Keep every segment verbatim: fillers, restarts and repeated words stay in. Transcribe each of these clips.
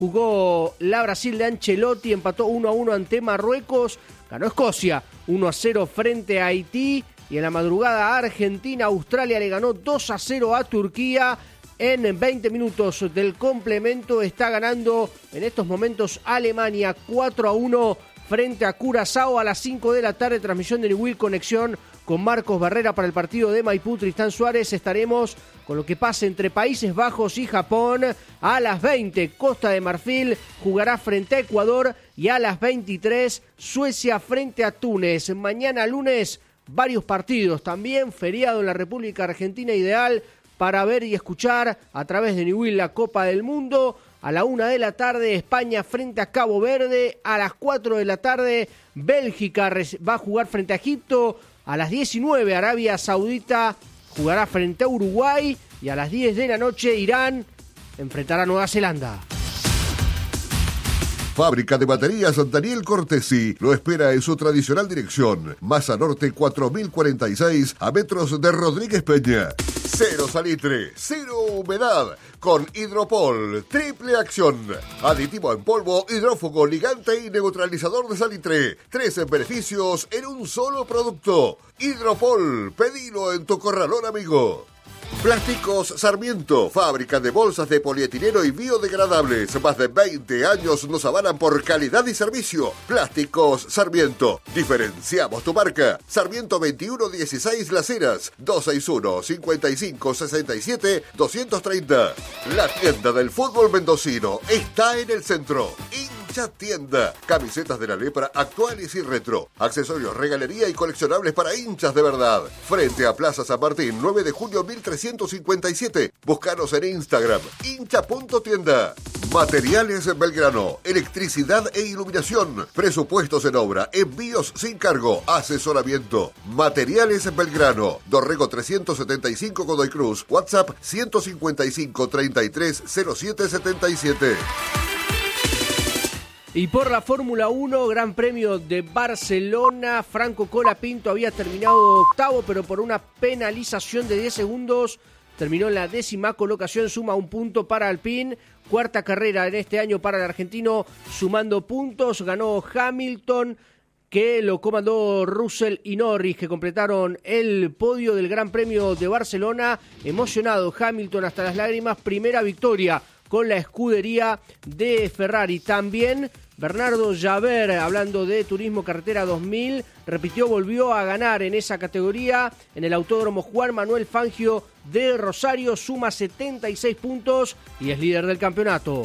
Jugó la Brasil de Ancelotti, empató uno a uno ante Marruecos, ganó Escocia uno a cero frente a Haití y en la madrugada Argentina, Australia le ganó dos a cero a Turquía. En veinte minutos del complemento está ganando en estos momentos Alemania cuatro a uno frente a Curazao. A las cinco de la tarde, transmisión de Newell, conexión con Marcos Barrera para el partido de Maipú, Tristán Suárez. Estaremos con lo que pase entre Países Bajos y Japón. A las veinte, Costa de Marfil jugará frente a Ecuador y a las veintitrés, Suecia frente a Túnez. Mañana lunes, varios partidos, también feriado en la República Argentina, ideal para ver y escuchar a través de Newell la Copa del Mundo. A la una de la tarde, España frente a Cabo Verde. A las cuatro de la tarde, Bélgica va a jugar frente a Egipto. A las diecinueve, Arabia Saudita jugará frente a Uruguay. Y a las diez de la noche, Irán enfrentará a Nueva Zelanda. Fábrica de Baterías Daniel Cortesi lo espera en su tradicional dirección. Masa Norte cuatro mil cuarenta y seis, a metros de Rodríguez Peña. Cero salitre, cero humedad, con Hidropol, triple acción. Aditivo en polvo, hidrófugo, ligante y neutralizador de salitre. Tres beneficios en un solo producto. Hidropol, pedilo en tu corralón amigo. Plásticos Sarmiento, fábrica de bolsas de polietileno y biodegradables. Más de veinte años nos avalan por calidad y servicio. Plásticos Sarmiento. Diferenciamos tu marca. Sarmiento veintiuno dieciséis Las Heras, dos seis uno, cinco cinco, seis siete, dos tres cero. La tienda del fútbol mendocino está en el centro. Hincha Tienda. Camisetas de la lepra actuales y retro. Accesorios, regalería y coleccionables para hinchas de verdad. Frente a Plaza San Martín, nueve de junio mil trescientos cincuenta y siete. Búscanos en Instagram, hincha punto tienda. Materiales Belgrano, electricidad e iluminación, presupuestos en obra, envíos sin cargo, asesoramiento. Materiales Belgrano, Dorrego trescientos setenta y cinco Godoy Cruz, WhatsApp ciento cincuenta y cinco, treinta y tres, cero siete setenta y siete. Y por la Fórmula uno, Gran Premio de Barcelona, Franco Colapinto había terminado octavo, pero por una penalización de diez segundos terminó en la décima colocación, suma un punto para Alpine. Cuarta carrera en este año para el argentino, sumando puntos, ganó Hamilton, que lo comandó Russell y Norris, que completaron el podio del Gran Premio de Barcelona. Emocionado Hamilton hasta las lágrimas, primera victoria con la escudería de Ferrari. También Bernardo Javert, hablando de Turismo Carretera dos mil, repitió, volvió a ganar en esa categoría en el Autódromo Juan Manuel Fangio de Rosario, suma setenta y seis puntos y es líder del campeonato.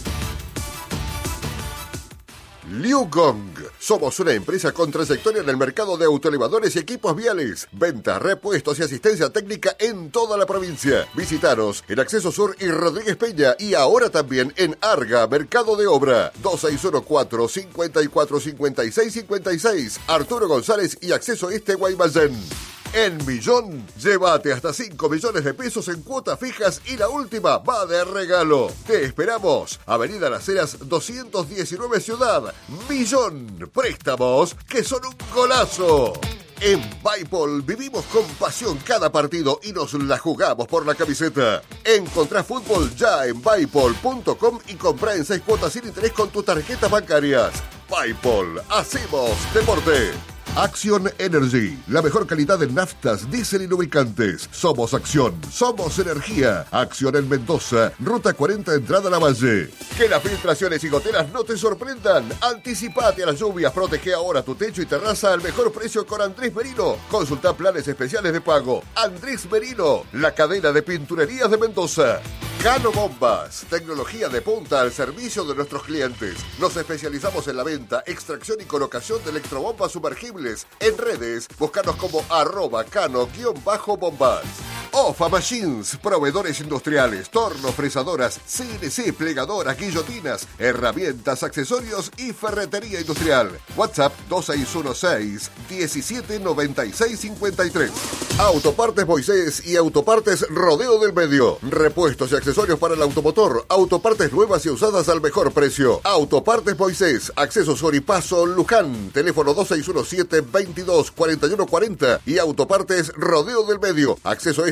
Liu Gong. Somos una empresa con trayectoria en el mercado de autoelevadores y equipos viales. Ventas, repuestos y asistencia técnica en toda la provincia. Visítanos en Acceso Sur y Rodríguez Peña y ahora también en Arga, Mercado de Obra. dos seis uno cuatro, cinco cuatro, cinco seis cinco seis. Arturo González y Acceso Este Guaymallén. En Millón, llévate hasta cinco millones de pesos en cuotas fijas y la última va de regalo. Te esperamos. Avenida Las Heras doscientos diecinueve Ciudad. Millón. Préstamos que son un golazo. En Baipol vivimos con pasión cada partido y nos la jugamos por la camiseta. Encontrá fútbol ya en baipol punto com y comprá en seis cuotas sin interés con tus tarjetas bancarias. Baipol, hacemos deporte. Action Energy, la mejor calidad en naftas, diésel y lubricantes. Somos Acción, somos energía. Acción en Mendoza, Ruta cuarenta, entrada a la Valle. Que las filtraciones y goteras no te sorprendan. Anticipate a las lluvias, protege ahora tu techo y terraza al mejor precio con Andrés Merino. Consulta planes especiales de pago. Andrés Merino, la cadena de pinturerías de Mendoza. Cano Bombas, tecnología de punta al servicio de nuestros clientes. Nos especializamos en la venta, extracción y colocación de electrobombas sumergibles. En redes, búscanos como arroba cano-bombas. Ofa Machines, proveedores industriales, tornos, fresadoras, C N C, plegadoras, guillotinas, herramientas, accesorios y ferretería industrial. WhatsApp dos seis uno seis, diecisiete noventa y seis cincuenta y tres. Autopartes Moisés y Autopartes Rodeo del Medio. Repuestos y accesorios para el automotor. Autopartes nuevas y usadas al mejor precio. Autopartes Moisés, Acceso Sur y Paso Luján. Teléfono dos seis uno siete, veintidós, cuarenta y uno cuarenta. Y Autopartes Rodeo del Medio, Acceso Este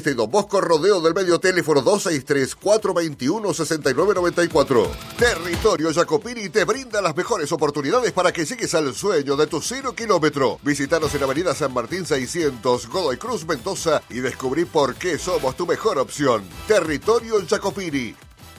Este Don Bosco, Rodeo del Medio, teléfono dos seis tres, cuatro dos uno, seis nueve nueve cuatro. Territorio Jacopini te brinda las mejores oportunidades para que llegues al sueño de tu cero kilómetro. Visítanos en Avenida San Martín seiscientos, Godoy Cruz, Mendoza, y descubrí por qué somos tu mejor opción. Territorio Jacopini.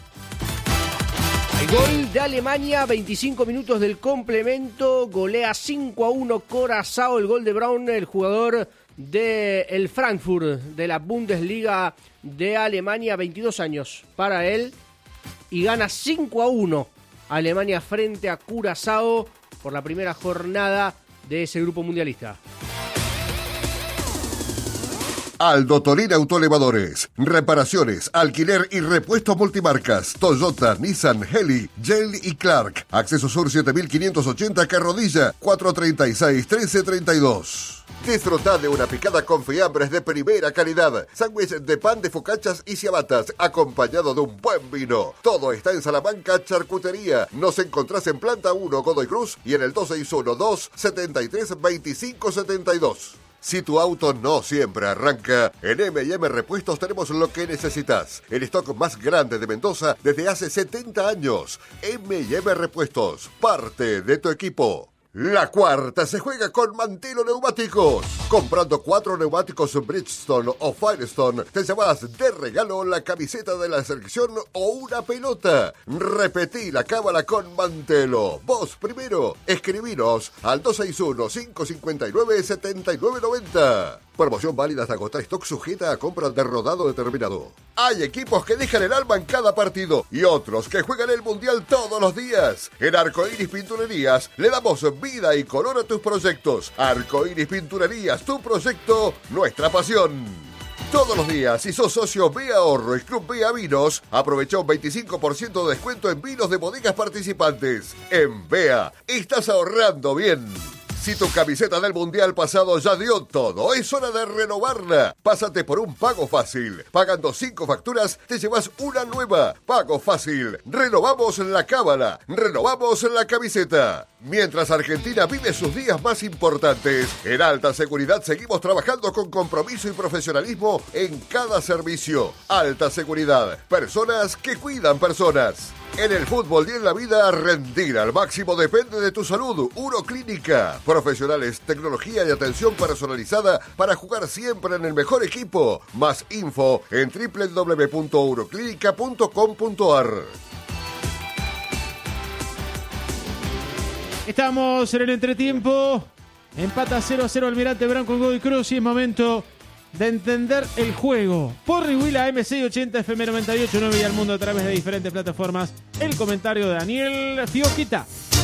El gol de Alemania, veinticinco minutos del complemento, golea cinco a uno Curazao, el gol de Braun, el jugador del Frankfurt de la Bundesliga de Alemania, veintidós años para él, y gana cinco a uno Alemania frente a Curazao por la primera jornada de ese grupo mundialista. Aldo Torino Autoelevadores. Reparaciones, alquiler y repuestos multimarcas. Toyota, Nissan, Heli, Yale y Clark. Acceso Sur siete mil quinientos ochenta, Carrodilla, cuatro treinta y seis, trece treinta y dos. Disfruta de una picada con fiambres de primera calidad. Sándwich de pan de focachas y ciabatas, acompañado de un buen vino. Todo está en Salamanca Charcutería. Nos encontrás en Planta uno, Godoy Cruz, y en el dos seis uno, dos siete tres, dos cinco siete dos. Si tu auto no siempre arranca, en eme y eme Repuestos tenemos lo que necesitas. El stock más grande de Mendoza desde hace setenta años. eme y eme Repuestos, parte de tu equipo. La cuarta se juega con Mantelo Neumáticos. Comprando cuatro neumáticos Bridgestone o Firestone, te llevas de regalo la camiseta de la selección o una pelota. Repetí la cábala con Mantelo. Vos primero, escribinos al dos seis uno, cinco cinco nueve, siete nueve nueve cero. Promoción válida hasta agotar stock, sujeta a compras de rodado determinado. Hay equipos que dejan el alma en cada partido y otros que juegan el mundial todos los días. En Arcoiris Pinturerías le damos vida y color a tus proyectos. Arcoiris Pinturerías, tu proyecto, nuestra pasión. Todos los días, si sos socio B Ahorro y Club B A Vinos, aprovecha un veinticinco por ciento de descuento en vinos de bodegas participantes. En B A, estás ahorrando bien. Si tu camiseta del Mundial pasado ya dio todo, es hora de renovarla. Pásate por un Pago Fácil. Pagando cinco facturas, te llevas una nueva. Pago Fácil. Renovamos la cábala. Renovamos la camiseta. Mientras Argentina vive sus días más importantes, en Alta Seguridad seguimos trabajando con compromiso y profesionalismo en cada servicio. Alta Seguridad. Personas que cuidan personas. En el fútbol y en la vida, rendir al máximo depende de tu salud. Uroclínica. Profesionales, tecnología y atención personalizada para jugar siempre en el mejor equipo. Más info en doble u doble u doble u punto uroclínica punto com punto a r. Estamos en el entretiempo. Empata cero a cero Almirante Brown con Godoy Cruz y es momento de entender el juego. Por Rihuila, eme seiscientos ochenta, efe eme noventa y ocho punto nueve y al mundo a través de diferentes plataformas. El comentario de Daniel Fioquita.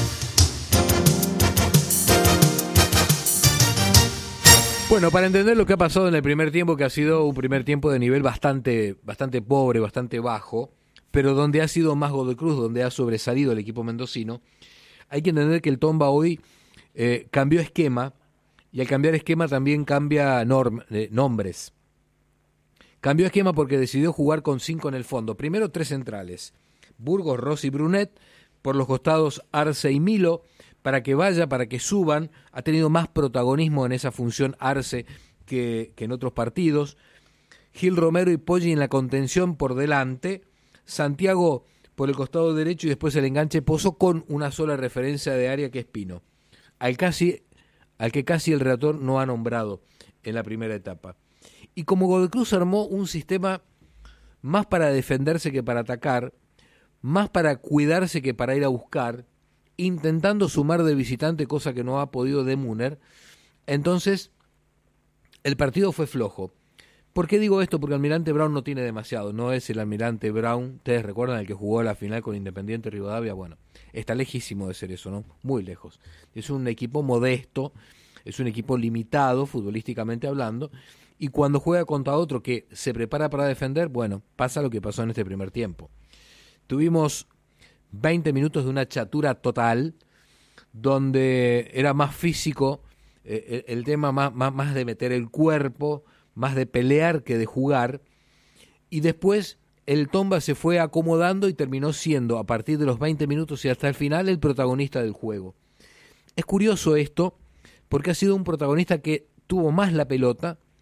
Bueno, para entender lo que ha pasado en el primer tiempo, que ha sido un primer tiempo de nivel bastante, bastante pobre, bastante bajo, pero donde ha sido más Godoy Cruz, donde ha sobresalido el equipo mendocino, hay que entender que el Tomba hoy eh, cambió esquema, y al cambiar esquema también cambia norm, eh, nombres. Cambió esquema porque decidió jugar con cinco en el fondo. Primero tres centrales, Burgos, Rossi y Brunet, por los costados Arce y Milo, para que vaya, para que suban. Ha tenido más protagonismo en esa función Arce que, que en otros partidos. Gil Romero y Poggi en la contención por delante. Santiago por el costado derecho y después el enganche Pozo con una sola referencia de área que es Pino, al, casi, al que casi el relator no ha nombrado en la primera etapa. Y como Godoy Cruz armó un sistema más para defenderse que para atacar, más para cuidarse que para ir a buscar, intentando sumar de visitante, cosa que no ha podido de Müller, entonces el partido fue flojo. ¿Por qué digo esto? Porque Almirante Brown no tiene demasiado, no es el Almirante Brown, ustedes recuerdan el que jugó la final con Independiente Rivadavia, bueno, está lejísimo de ser eso, ¿no? Muy lejos. Es un equipo modesto, es un equipo limitado, futbolísticamente hablando, y cuando juega contra otro que se prepara para defender, bueno, pasa lo que pasó en este primer tiempo. Tuvimos veinte minutos de una chatura total, donde era más físico, eh, el, el tema más, más, más de meter el cuerpo, más de pelear que de jugar, y después el Tomba se fue acomodando y terminó siendo, a partir de los veinte minutos y hasta el final, el protagonista del juego. Es curioso esto, porque ha sido un protagonista que tuvo más la pelota,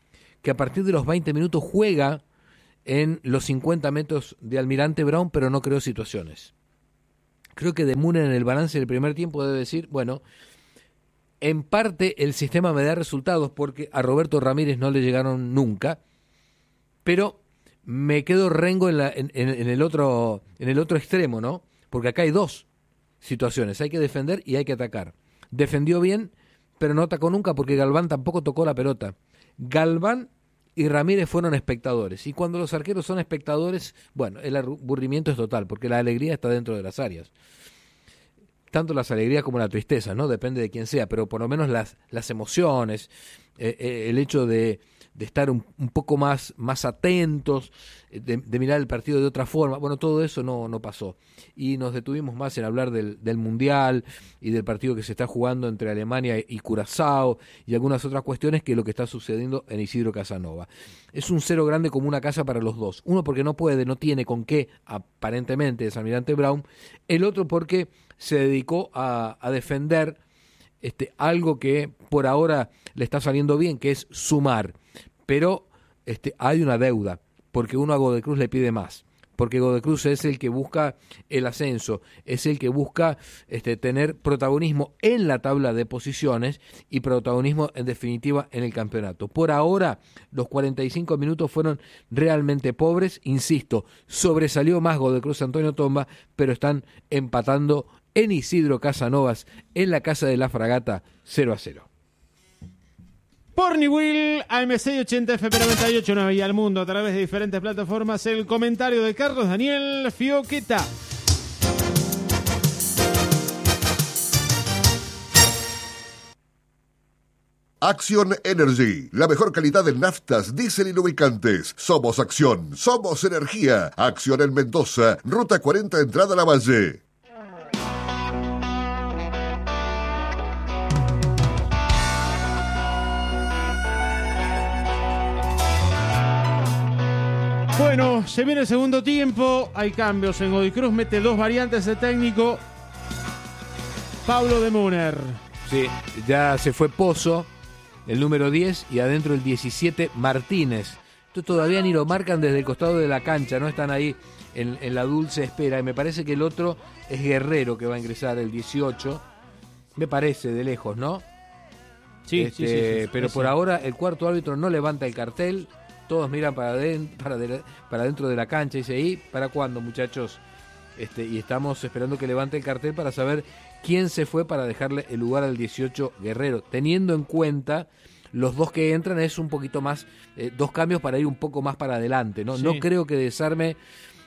que a partir de los veinte minutos juega en los cincuenta metros de Almirante Brown, pero no creó situaciones. Creo que De Munner en el balance del primer tiempo debe decir, bueno, en parte el sistema me da resultados porque a Roberto Ramírez no le llegaron nunca, pero me quedo rengo en, la, en, en, en, el otro, en el otro extremo, ¿no? Porque acá hay dos situaciones, hay que defender y hay que atacar. Defendió bien, pero no atacó nunca porque Galván tampoco tocó la pelota. Galván y Ramírez fueron espectadores, y cuando los arqueros son espectadores, bueno, el aburrimiento es total, porque la alegría está dentro de las áreas. Tanto las alegrías como la tristeza, ¿no? Depende de quién sea, pero por lo menos las, las emociones, eh, eh, el hecho de, de estar un, un poco más, más atentos, de, de mirar el partido de otra forma, bueno, todo eso no, no pasó. Y nos detuvimos más en hablar del, del Mundial y del partido que se está jugando entre Alemania y Curazao y algunas otras cuestiones que lo que está sucediendo en Isidro Casanova. Es un cero grande como una casa para los dos. Uno porque no puede, no tiene con qué, aparentemente, es Almirante Brown. El otro porque se dedicó a, a defender este, algo que por ahora le está saliendo bien, que es sumar. Pero este, hay una deuda, porque uno a Godoy Cruz le pide más. Porque Godoy Cruz es el que busca el ascenso, es el que busca este, tener protagonismo en la tabla de posiciones y protagonismo en definitiva en el campeonato. Por ahora los cuarenta y cinco minutos fueron realmente pobres, insisto, sobresalió más Godoy Cruz Antonio Tomba, pero están empatando en Isidro Casanovas, en la casa de la Fragata, cero a cero. Por Newell, A M seis ochenta F M noventa y ocho nueve y al mundo a través de diferentes plataformas, el comentario de Carlos Daniel Fioqueta. Acción Energy, la mejor calidad en naftas, diésel y lubricantes. Somos Acción, somos energía. Acción en Mendoza, Ruta cuarenta, entrada a la Valle. Bueno, se viene el segundo tiempo, hay cambios en Godoy Cruz, mete dos variantes de técnico, Pablo De Munner. Sí, ya se fue Pozo, el número diez, y adentro el diecisiete, Martínez. Esto todavía ni lo marcan desde el costado de la cancha, no están ahí en, en la dulce espera, y me parece que el otro es Guerrero, que va a ingresar el dieciocho, me parece, de lejos, ¿no? Sí, este, sí, sí, sí, sí. Pero sí. por ahora el cuarto árbitro no levanta el cartel. Todos miran para adentro, para, de, para dentro de la cancha y dice, ¿y para cuándo, muchachos? Este, y estamos esperando que levante el cartel para saber quién se fue para dejarle el lugar al dieciocho Guerrero. Teniendo en cuenta, los dos que entran es un poquito más, eh, dos cambios para ir un poco más para adelante, ¿no? Sí. No creo que desarme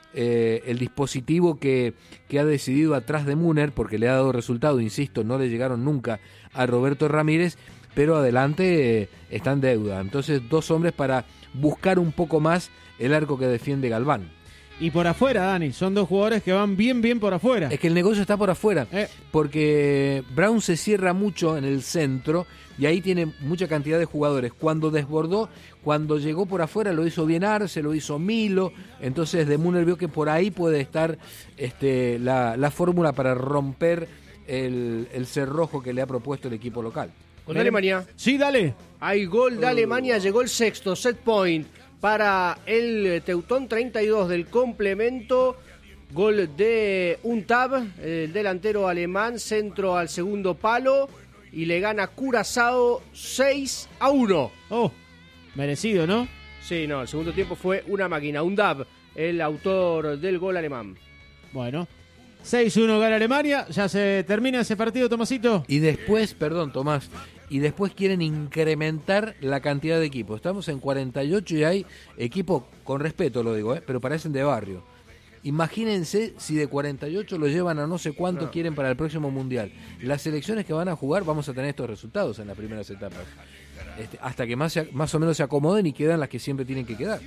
eh, el dispositivo que, que ha decidido atrás de Munner, porque le ha dado resultado, insisto, no le llegaron nunca a Roberto Ramírez, pero adelante eh, está en deuda. Entonces, dos hombres para buscar un poco más el arco que defiende Galván. Y por afuera, Dani, son dos jugadores que van bien, bien por afuera. Es que el negocio está por afuera, eh. porque Brown se cierra mucho en el centro y ahí tiene mucha cantidad de jugadores. Cuando desbordó, cuando llegó por afuera lo hizo bien Arce, lo hizo Milo, entonces De Munner vio que por ahí puede estar este, la, la fórmula para romper el, el cerrojo que le ha propuesto el equipo local. Con Alemania. Sí, dale. Hay gol de Alemania, llegó el sexto set point para el Teutón, treinta y dos del complemento. Gol de Untab, el delantero alemán, centro al segundo palo y le gana Curazao seis a uno. Oh, merecido, ¿no? Sí, no, el segundo tiempo fue una máquina. Untab, el autor del gol alemán. Bueno, seis uno gana Alemania, ya se termina ese partido, Tomasito. Y después, perdón, Tomás, y después quieren incrementar la cantidad de equipos. Estamos en cuarenta y ocho y hay equipos, con respeto lo digo, ¿eh? pero parecen de barrio. Imagínense si de cuarenta y ocho lo llevan a no sé cuánto no. quieren para el próximo Mundial. Las selecciones que van a jugar vamos a tener estos resultados en las primeras etapas. Este, hasta que más, se, más o menos se acomoden y quedan las que siempre tienen que quedar.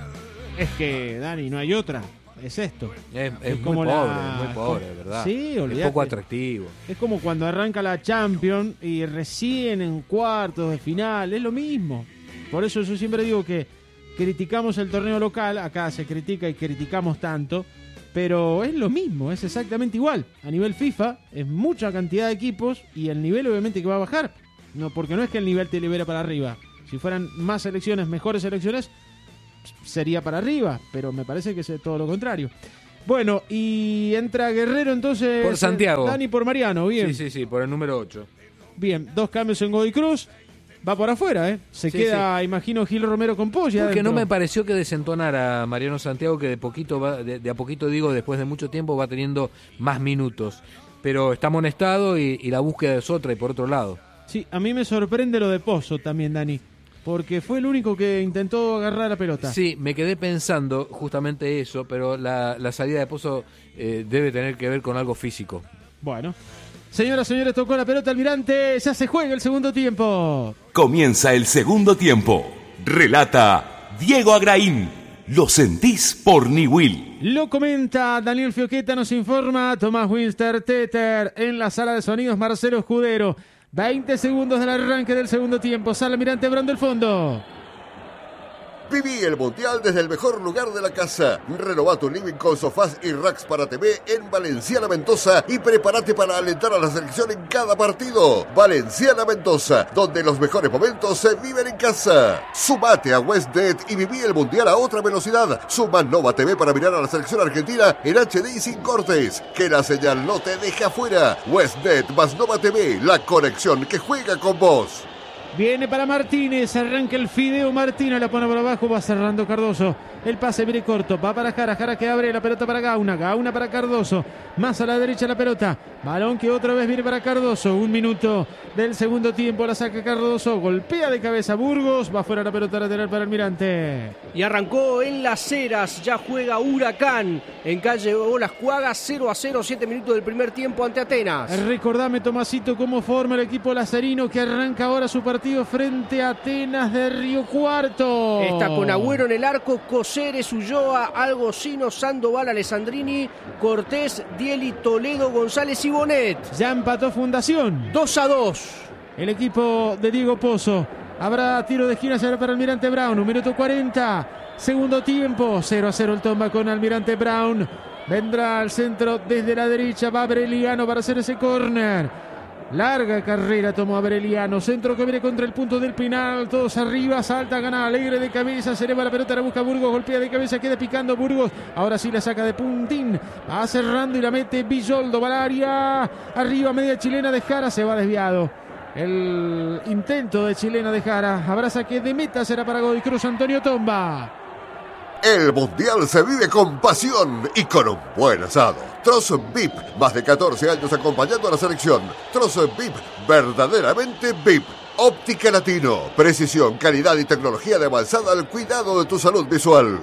Es que, Dani, no hay otra. Es esto. Es, es, es como muy pobre, la... muy pobre, ¿verdad? Sí, olvidate. Es poco atractivo. Es como cuando arranca la Champions y recién en cuartos de final, es lo mismo. Por eso yo siempre digo que criticamos el torneo local, acá se critica y criticamos tanto, pero es lo mismo, es exactamente igual. A nivel FIFA es mucha cantidad de equipos y el nivel obviamente que va a bajar. No, porque no es que el nivel te libera para arriba, Si fueran más selecciones, mejores selecciones, sería para arriba, pero me parece que es todo lo contrario. Bueno, y entra Guerrero entonces. Por Santiago. Dani por Mariano, bien. Sí, sí, sí, por el número ocho. Bien, dos cambios en Godoy Cruz. Va por afuera, ¿eh? Se Sí, queda, sí. imagino, Gil Romero con Polla. Porque adentro. no me pareció que desentonara Mariano Santiago, que de poquito va, de, de a poquito digo, después de mucho tiempo va teniendo más minutos. Pero está amonestado y, y la búsqueda es otra y por otro lado. Sí, a mí me sorprende lo de Pozo también, Dani. Porque fue el único que intentó agarrar la pelota. Sí, me quedé pensando justamente eso, pero la, la salida de Pozo eh, debe tener que ver con algo físico. Bueno. Señoras, señores, tocó la pelota Almirante. Ya se juega el segundo tiempo. Comienza el segundo tiempo. Relata Diego Agraín. Lo sentís por Niwil. Lo comenta Daniel Fioqueta, nos informa Tomás Winster Teter. En la sala de sonidos, Marcelo Escudero. veinte segundos del arranque del segundo tiempo. Sale Almirante Brown del fondo. Viví el Mundial desde el mejor lugar de la casa. Renová tu living con sofás y racks para T V en Valenciana Mendoza y prepárate para alentar a la selección en cada partido. Valenciana Mendoza, donde los mejores momentos se viven en casa. Sumate a WestNet y viví el Mundial a otra velocidad. Suma Nova T V para mirar a la selección argentina en H D y sin cortes. Que la señal no te deje afuera. WestNet más Nova T V, la conexión que juega con vos. Viene para Martínez, arranca el Fideo Martínez, la pone por abajo, va cerrando Cardoso. El pase viene corto, va para Jara, Jara que abre la pelota para Gauna, Gauna para Cardoso. Más a la derecha la pelota, balón que otra vez viene para Cardoso. Un minuto del segundo tiempo, la saca Cardoso, golpea de cabeza Burgos, va fuera la pelota lateral para Almirante. Y arrancó en Las Heras, ya juega Huracán en calle Olas Cuagas, cero a cero, siete minutos del primer tiempo ante Atenas. Recordame, Tomasito, cómo forma el equipo lazarino que arranca ahora su partido frente a Atenas de Río Cuarto. Está con Agüero en el arco, Coseres, Ulloa, Algocino, Sandoval, Alessandrini, Cortés, Dieli, Toledo, González y Bonet. Ya empató Fundación. dos a dos. El equipo de Diego Pozo. Habrá tiro de esquina, será para Almirante Brown. Un minuto cuarenta. Segundo tiempo. cero a cero el toma con Almirante Brown. Vendrá al centro desde la derecha. Va Abreliano para hacer ese córner. Larga carrera tomó Abreliano. Centro que viene contra el punto del Pinal. Todos arriba. Salta, gana alegre de cabeza. Se eleva la pelota. La busca Burgos. Golpea de cabeza. Queda picando Burgos. Ahora sí la saca de puntín. Va cerrando y la mete Villoldo. Va al área. Arriba media chilena de Jara. Se va desviado. El intento de chilena de Jara. Habrá saque de meta. Será para Godoy Cruz. Antonio Tomba. El Mundial se vive con pasión y con un buen asado. Trozo V I P, más de catorce años acompañando a la selección. Trozo V I P, verdaderamente V I P. Óptica Latino, precisión, calidad y tecnología de avanzada al cuidado de tu salud visual.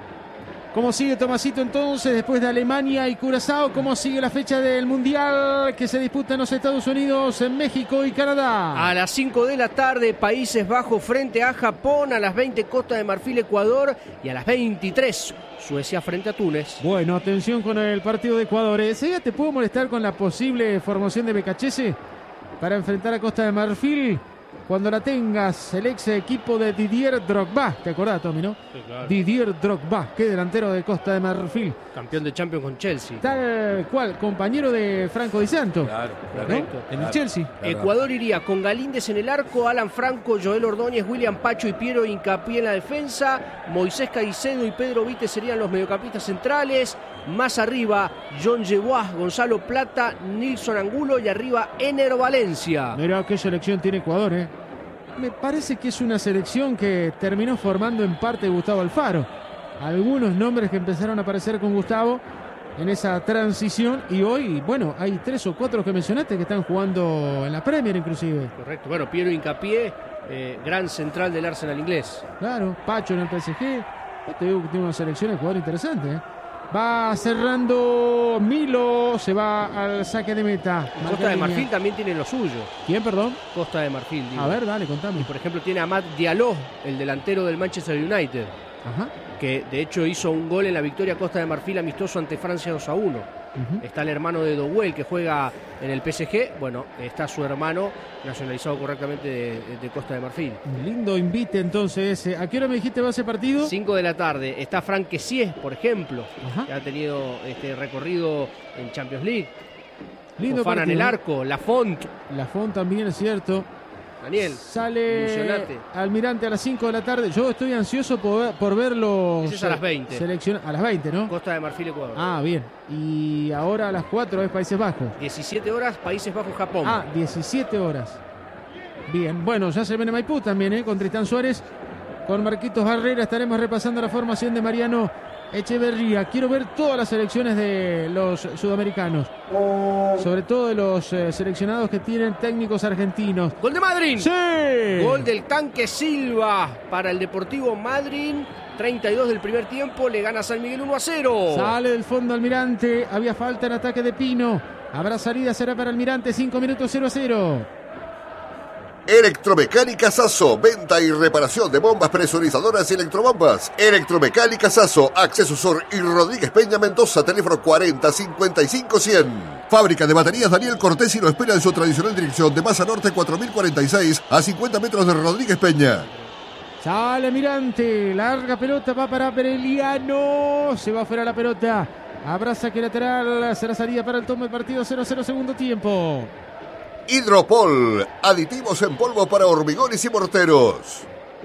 ¿Cómo sigue Tomasito entonces después de Alemania y Curazao? ¿Cómo sigue la fecha del Mundial que se disputa en los Estados Unidos, en México y Canadá? A las cinco de la tarde, Países Bajos frente a Japón. A las veinte, Costa de Marfil, Ecuador. Y a las veintitrés, Suecia frente a Túnez. Bueno, atención con el partido de Ecuador. ¿Ese te puedo molestar con la posible formación de Becachese para enfrentar a Costa de Marfil? Cuando la tengas, el ex equipo de Didier Drogba. ¿Te acordás, Tommy, no? Sí, claro. Didier Drogba, que delantero de Costa de Marfil. Campeón de Champions con Chelsea. Tal cual, compañero de Franco Di Santo. Claro, ¿no? correcto. En el Claro. Chelsea. Claro. Ecuador iría con Galíndez en el arco, Alan Franco, Joel Ordóñez, William Pacho y Piero Hincapié en la defensa. Moisés Caicedo y Pedro Vite serían los mediocampistas centrales. Más arriba, John Yeboah, Gonzalo Plata, Nilson Angulo y arriba Ener Valencia. Mirá qué selección tiene Ecuador, ¿eh? Me parece que es una selección que terminó formando en parte Gustavo Alfaro. Algunos nombres que empezaron a aparecer con Gustavo en esa transición y hoy, bueno, hay tres o cuatro que mencionaste que están jugando en la Premier inclusive. Correcto, bueno, Piero Hincapié, eh, gran central del Arsenal inglés. Claro, Pacho en el P S G. Yo te digo que tiene una selección de jugadores interesante, ¿eh? Va cerrando Milo, se va al saque de meta. Costa de Marfil también tiene lo suyo. ¿Quién, perdón? Costa de Marfil, digo. A ver, dale, contame. Y por ejemplo tiene a Amad Diallo, el delantero del Manchester United, Ajá. que de hecho hizo un gol en la victoria Costa de Marfil amistoso ante Francia dos a uno. Uh-huh. Está el hermano de Dowell que juega en el P S G. Bueno, está su hermano nacionalizado correctamente de, de Costa de Marfil. Un lindo invite entonces ese. ¿A qué hora me dijiste va ese partido? cinco de la tarde. Está Frank Kessié, por ejemplo, Ajá. que ha tenido este recorrido en Champions League. Lindo Fofana en el partido. arco, Lafont. Lafont también es cierto. Daniel, Sale emocionate. Almirante a las cinco de la tarde. Yo estoy ansioso por ver, por ver los... Ese es a las veinte. Seleccion... A las veinte, ¿no? Costa de Marfil, Ecuador. Ah, bien. Y ahora a las cuatro es Países Bajos. diecisiete horas, Países Bajos, Japón. Ah, diecisiete horas. Bien, bueno, ya se viene Maipú también, ¿eh? Con Tristán Suárez, con Marquitos Barrera. Estaremos repasando la formación de Mariano Echeverría. Quiero ver todas las selecciones de los sudamericanos, sobre todo de los eh, seleccionados que tienen técnicos argentinos. Gol de Madrid. ¡Sí! Gol del Tanque Silva para el Deportivo Madrid. treinta y dos del primer tiempo, le gana San Miguel uno a cero. Sale del fondo Almirante, había falta en ataque de Pino. Habrá salida, será para Almirante, cinco minutos, cero a cero. Electromecánica Sasso, venta y reparación de bombas presurizadoras y electrobombas. Electromecánica Sasso, Acceso Sur y Rodríguez Peña Mendoza, teléfono cuarenta cincuenta y cinco cien. Fábrica de baterías Daniel Cortés y lo espera en su tradicional dirección de Masa Norte cuatro mil cuarenta y seis a cincuenta metros de Rodríguez Peña. Sale Almirante, larga pelota, va para Pereliano, se va fuera la pelota. Habrá saque lateral, será salida para el toma del partido, cero a cero segundo tiempo. Hidropol, aditivos en polvo para hormigones y morteros.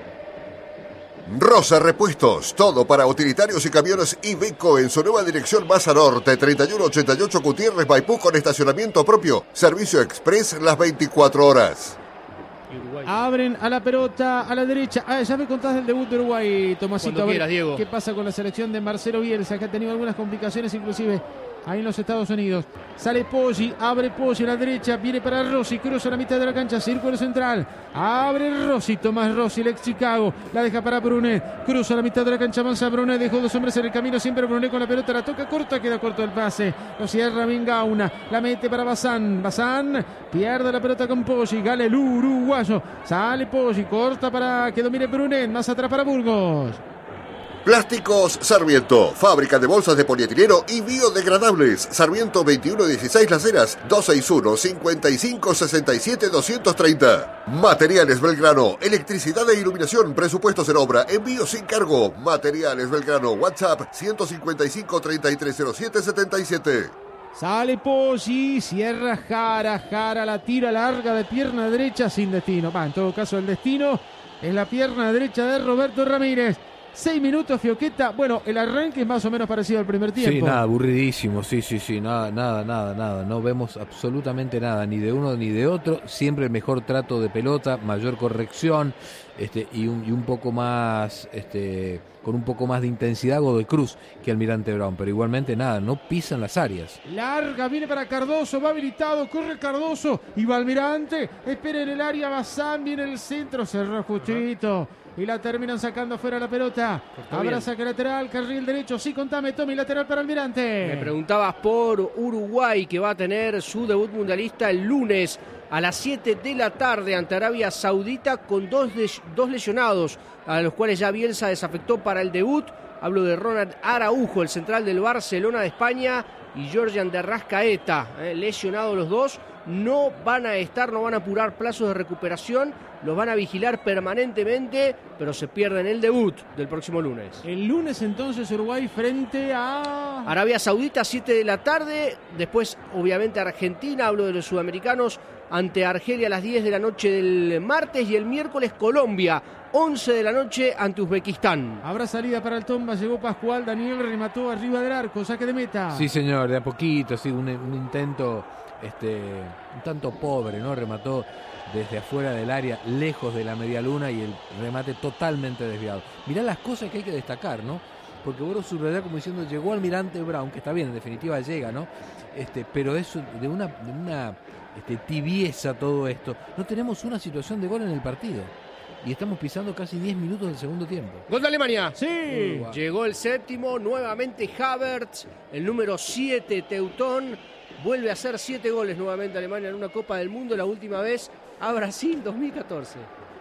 Rosa Repuestos, todo para utilitarios y camiones Iveco en su nueva dirección Masa Norte, treinta y uno ochenta y ocho Gutiérrez, Maipú, con estacionamiento propio. Servicio express las veinticuatro horas. Abren a la pelota a la derecha. Ah, ya me contás del debut de Uruguay, Tomasito. Cuando quieras, Diego. ¿Qué pasa con la selección de Marcelo Bielsa, que ha tenido algunas complicaciones inclusive ahí en los Estados Unidos? Sale Poggi, abre Poggi a la derecha, viene para Rossi, cruza la mitad de la cancha, círculo central, abre Rossi, Tomás Rossi, el ex Chicago, la deja para Brunet, cruza la mitad de la cancha, avanza Brunet, dejó dos hombres en el camino, siempre Brunet con la pelota, la toca corta, queda corto el pase, lo cierra bien Gauna, la mete para Bazán, Bazán pierde la pelota con Poggi, gana el uruguayo, sale Poggi, corta para que domine Brunet, más atrás para Burgos. Plásticos Sarmiento, fábrica de bolsas de polietileno y biodegradables. Sarmiento veintiuno dieciséis Las Heras, dos seis uno, cinco cinco, seis siete, dos tres cero. Materiales Belgrano, electricidad e iluminación, presupuestos en obra, envío sin cargo. Materiales Belgrano, WhatsApp ciento cincuenta y cinco, treinta y tres cero siete, setenta y siete. Sale Poggi, cierra Jara, Jara la tira larga de pierna derecha sin destino. Va, en todo caso el destino es la pierna derecha de Roberto Ramírez. Seis minutos, Fioqueta. Bueno, el arranque es más o menos parecido al primer tiempo. Sí, nada, aburridísimo. Sí, sí, sí. Nada, nada, nada, nada. No vemos absolutamente nada, ni de uno ni de otro. Siempre el mejor trato de pelota, mayor corrección, este, y un, y un poco más, este, con un poco más de intensidad Godoy Cruz que Almirante Brown. Pero igualmente nada, no pisan las áreas. Larga, viene para Cardoso, va habilitado, corre Cardoso y va Almirante. Espera en el área, Bazán, viene el centro, cerró justito. Y la terminan sacando fuera la pelota. Habrá saque lateral, carril derecho. Sí, contame, Tommy, lateral para Almirante. Me preguntabas por Uruguay, que va a tener su debut mundialista el lunes a las siete de la tarde ante Arabia Saudita, con dos, de, dos lesionados, a los cuales ya Bielsa desafectó para el debut. Hablo de Ronald Araujo, el central del Barcelona de España, y Georgian de Rascaeta, eh, lesionados los dos. No van a estar, no van a apurar plazos de recuperación, los van a vigilar permanentemente, pero se pierden el debut del próximo lunes. El lunes entonces Uruguay frente a... Arabia Saudita, siete de la tarde, después obviamente Argentina, hablo de los sudamericanos, ante Argelia a las diez de la noche del martes, y el miércoles Colombia, once de la noche ante Uzbekistán. Habrá salida para el Tomba, llegó Pascual, Daniel remató arriba del arco, saque de meta. Sí, señor, de a poquito, sí, un, un intento este, un tanto pobre, ¿no? Remató desde afuera del área, lejos de la media luna, y el remate totalmente desviado. Mirá las cosas que hay que destacar, ¿no? Porque vos lo subrayás como diciendo, llegó Almirante Brown, que está bien, en definitiva llega, ¿no? Este, pero es de una, de una este, tibieza todo esto. No tenemos una situación de gol en el partido. Y estamos pisando casi diez minutos del segundo tiempo. Gol de Alemania. Sí. Uruguay. Llegó el séptimo, nuevamente Havertz, el número siete, Teutón. Vuelve a hacer siete goles nuevamente Alemania en una Copa del Mundo, la última vez a Brasil, dos mil catorce.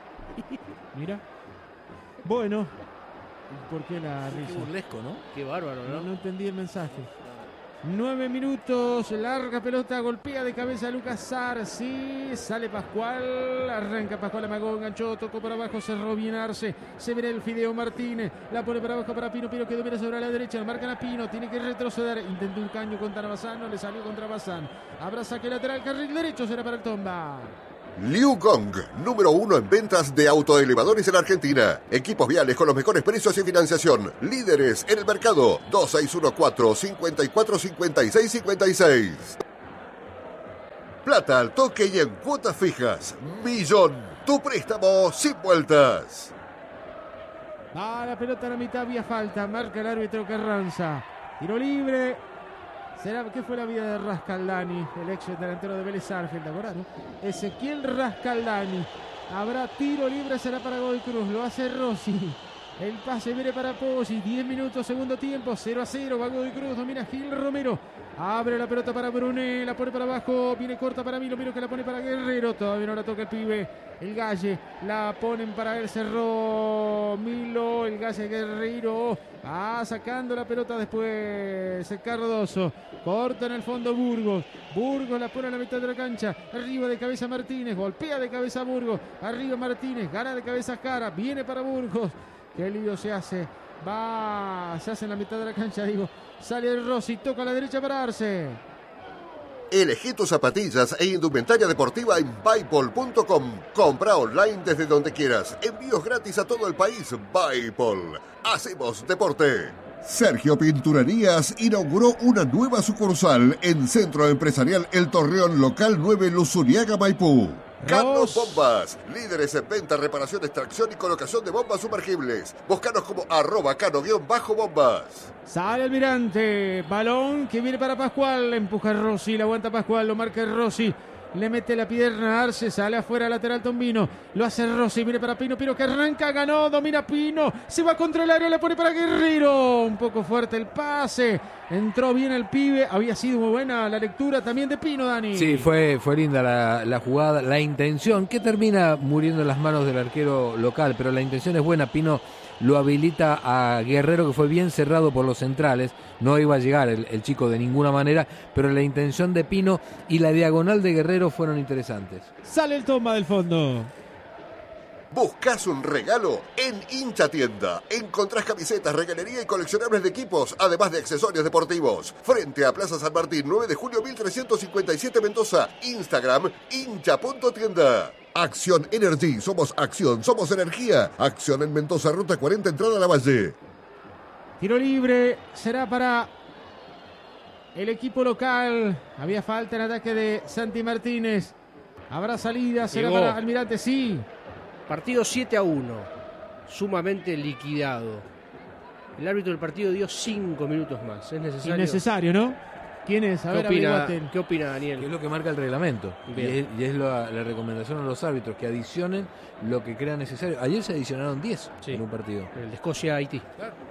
Mira. Bueno. ¿Por qué la risa? Qué burlesco, ¿no? Qué bárbaro, ¿no? No, no entendí el mensaje. Nueve minutos, larga pelota, golpea de cabeza Lucas Sarci, sale Pascual, arranca Pascual, amagó, enganchó, tocó para abajo, cerró bien Arce, se viene el Fideo Martínez, la pone para abajo para Pino, Pino que domina sobre la derecha, marcan a Pino, tiene que retroceder, intentó un caño contra Bazán, no le salió contra Bazán, habrá saque lateral, carril derecho, será para el Tomba. Liu Gong, número uno en ventas de autoelevadores en Argentina. Equipos viales con los mejores precios y financiación. Líderes en el mercado. dos seis uno cuatro, cinco cuatro, cinco seis cinco seis. Plata al toque y en cuotas fijas. Millón. Tu préstamo sin vueltas. Va la pelota a la mitad, había falta. Marca el árbitro Carranza. Tiro libre. ¿Será, ¿Qué fue la vida de Rascaldani, el ex delantero de Vélez Sarsfield? ¿Te acordás, no? Ezequiel Rascaldani. Habrá tiro libre, será para Godoy Cruz. Lo hace Rossi. El pase viene para Poggi. diez minutos, segundo tiempo. cero a cero. Va Godoy Cruz. Domina Gil Romero. Abre la pelota para Brunet. La pone para abajo. Viene corta para Milo. Milo que la pone para Guerrero. Todavía no la toca el pibe. El Galle. La ponen para él. Cerró Milo. El Galle Guerrero. Va sacando la pelota después. El Cardoso. Corta en el fondo Burgos. Burgos la pone a la mitad de la cancha. Arriba de cabeza Martínez. Golpea de cabeza Burgos. Arriba Martínez. Gana de cabeza Cara. Viene para Burgos. Qué lío se hace. Va. Se hace en la mitad de la cancha, digo. Sale el Rossi. Toca a la derecha para Arce. Elegí tus zapatillas e indumentaria deportiva en Buypol punto com. Compra online desde donde quieras. Envíos gratis a todo el país. Buypol. Hacemos deporte. Sergio Pinturerías inauguró una nueva sucursal en Centro Empresarial El Torreón, local nueve, Luzuriaga, Maipú. Cano Bombas, líderes en venta, reparación, extracción y colocación de bombas sumergibles. Búscanos como arroba cano-bombas. Sale Almirante, balón que viene para Pascual, empuja Rossi, la aguanta Pascual, lo marca Rossi. Le mete la pierna a Arce, sale afuera lateral Tombino. Lo hace Rossi, viene para Pino. Pino que arranca, ganó, domina Pino. Se va contra el área, le pone para Guerrero. Un poco fuerte el pase. Entró bien el pibe. Había sido muy buena la lectura también de Pino, Dani. Sí, fue, fue linda la, la jugada, la intención, que termina muriendo en las manos del arquero local. Pero la intención es buena. Pino lo habilita a Guerrero, que fue bien cerrado por los centrales. No iba a llegar el, el chico de ninguna manera, pero la intención de Pino y la diagonal de Guerrero fueron interesantes. Sale el Tomba del fondo. ¿Buscas un regalo? En Hincha Tienda encontrás camisetas, regalería y coleccionables de equipos, además de accesorios deportivos. Frente a Plaza San Martín, nueve de julio mil trescientos cincuenta y siete, Mendoza. Instagram, hincha punto tienda. Acción Energy, somos acción, somos energía. Acción en Mendoza, ruta cuarenta, entrada a la Valle. Tiro libre, será para el equipo local. Había falta en ataque de Santi Martínez. Habrá salida, será Llegó. para Almirante, sí. Partido siete a uno, sumamente liquidado. El árbitro del partido dio cinco minutos más. ¿Es necesario? Innecesario, ¿no? ¿Quién es? A ¿Qué ver, opina, averiguate. ¿Qué opina Que es Daniel? lo que marca el reglamento. Y Bien. es, y es la, la recomendación a los árbitros, que adicionen lo que crean necesario. Ayer se adicionaron diez Sí. en un partido. El de Escocia-Haití.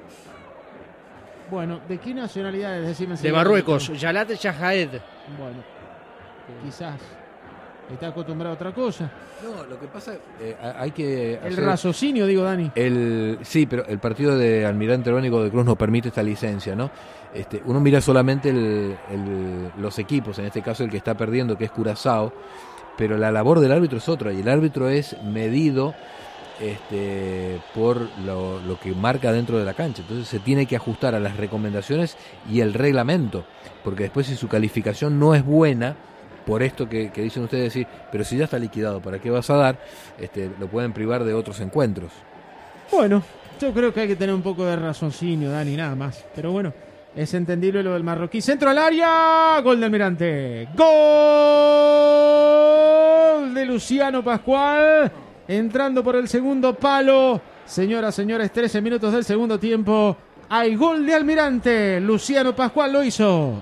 Bueno, ¿de qué nacionalidad es? Decime si De Marruecos, Yalat Shahaed. Bueno, quizás está acostumbrado a otra cosa. No, lo que pasa, eh, hay que El hacer- raciocinio, digo, Dani. El, sí, pero el partido de Almirante Brown de Cruz no permite esta licencia, ¿no? Este, uno mira solamente el, el- los equipos, en este caso el que está perdiendo, que es Curazao, pero la labor del árbitro es otra, y el árbitro es medido este, por lo, lo que marca dentro de la cancha. Entonces se tiene que ajustar a las recomendaciones y el reglamento, porque después si su calificación no es buena, por esto que, que dicen ustedes, decir, pero si ya está liquidado, ¿para qué vas a dar? Este, lo pueden privar de otros encuentros. Bueno, yo creo que hay que tener un poco de raciocinio, Dani, nada más. Pero bueno, es entendible lo del marroquí. Centro al área, gol de Almirante. Gol de Luciano Pascual, entrando por el segundo palo. Señoras, señores, trece minutos del segundo tiempo. Hay gol de Almirante. Luciano Pascual lo hizo.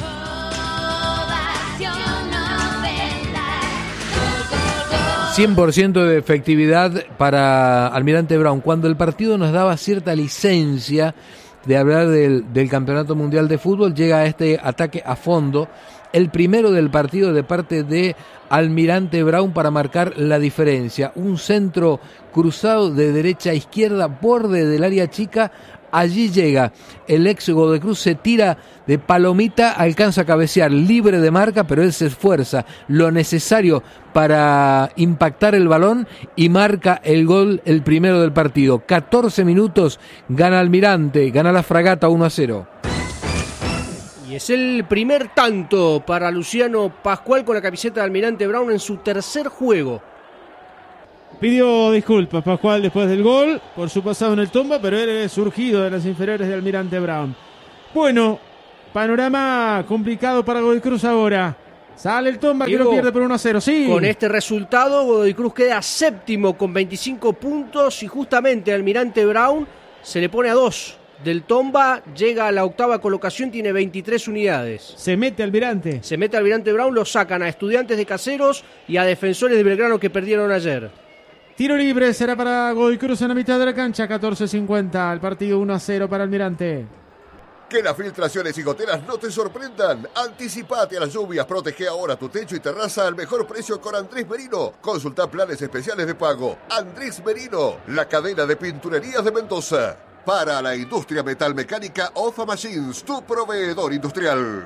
cien por ciento de efectividad para Almirante Brown, cuando el partido nos daba cierta licencia de hablar del, del Campeonato Mundial de Fútbol. Llega este ataque a fondo, el primero del partido de parte de Almirante Brown para marcar la diferencia. Un centro cruzado de derecha a izquierda, borde del área chica. Allí llega el ex Godoy Cruz, se tira de palomita, alcanza a cabecear, libre de marca, pero él se esfuerza lo necesario para impactar el balón y marca el gol, el primero del partido. catorce minutos, gana Almirante, gana la Fragata uno a cero. Y es el primer tanto para Luciano Pascual con la camiseta de Almirante Brown en su tercer juego. Pidió disculpas Pascual después del gol por su pasado en el Tomba, pero él es surgido de las inferiores de Almirante Brown. Bueno, panorama complicado para Godoy Cruz ahora. Sale el Tomba, Diego, que lo pierde por uno a cero. Sí. Con este resultado, Godoy Cruz queda séptimo con veinticinco puntos y justamente Almirante Brown se le pone a dos del Tomba, llega a la octava colocación, tiene veintitrés unidades. Se mete Almirante. Se mete Almirante Brown, lo sacan a Estudiantes de Caseros y a Defensores de Belgrano que perdieron ayer. Tiro libre será para Godoy Cruz en la mitad de la cancha, catorce cincuenta. El partido uno a cero para Almirante. Que las filtraciones y goteras no te sorprendan. Anticipate a las lluvias, protege ahora tu techo y terraza al mejor precio con Andrés Merino. Consulta planes especiales de pago. Andrés Merino, la cadena de pinturerías de Mendoza. Para la industria metalmecánica, Ofa Machines, tu proveedor industrial.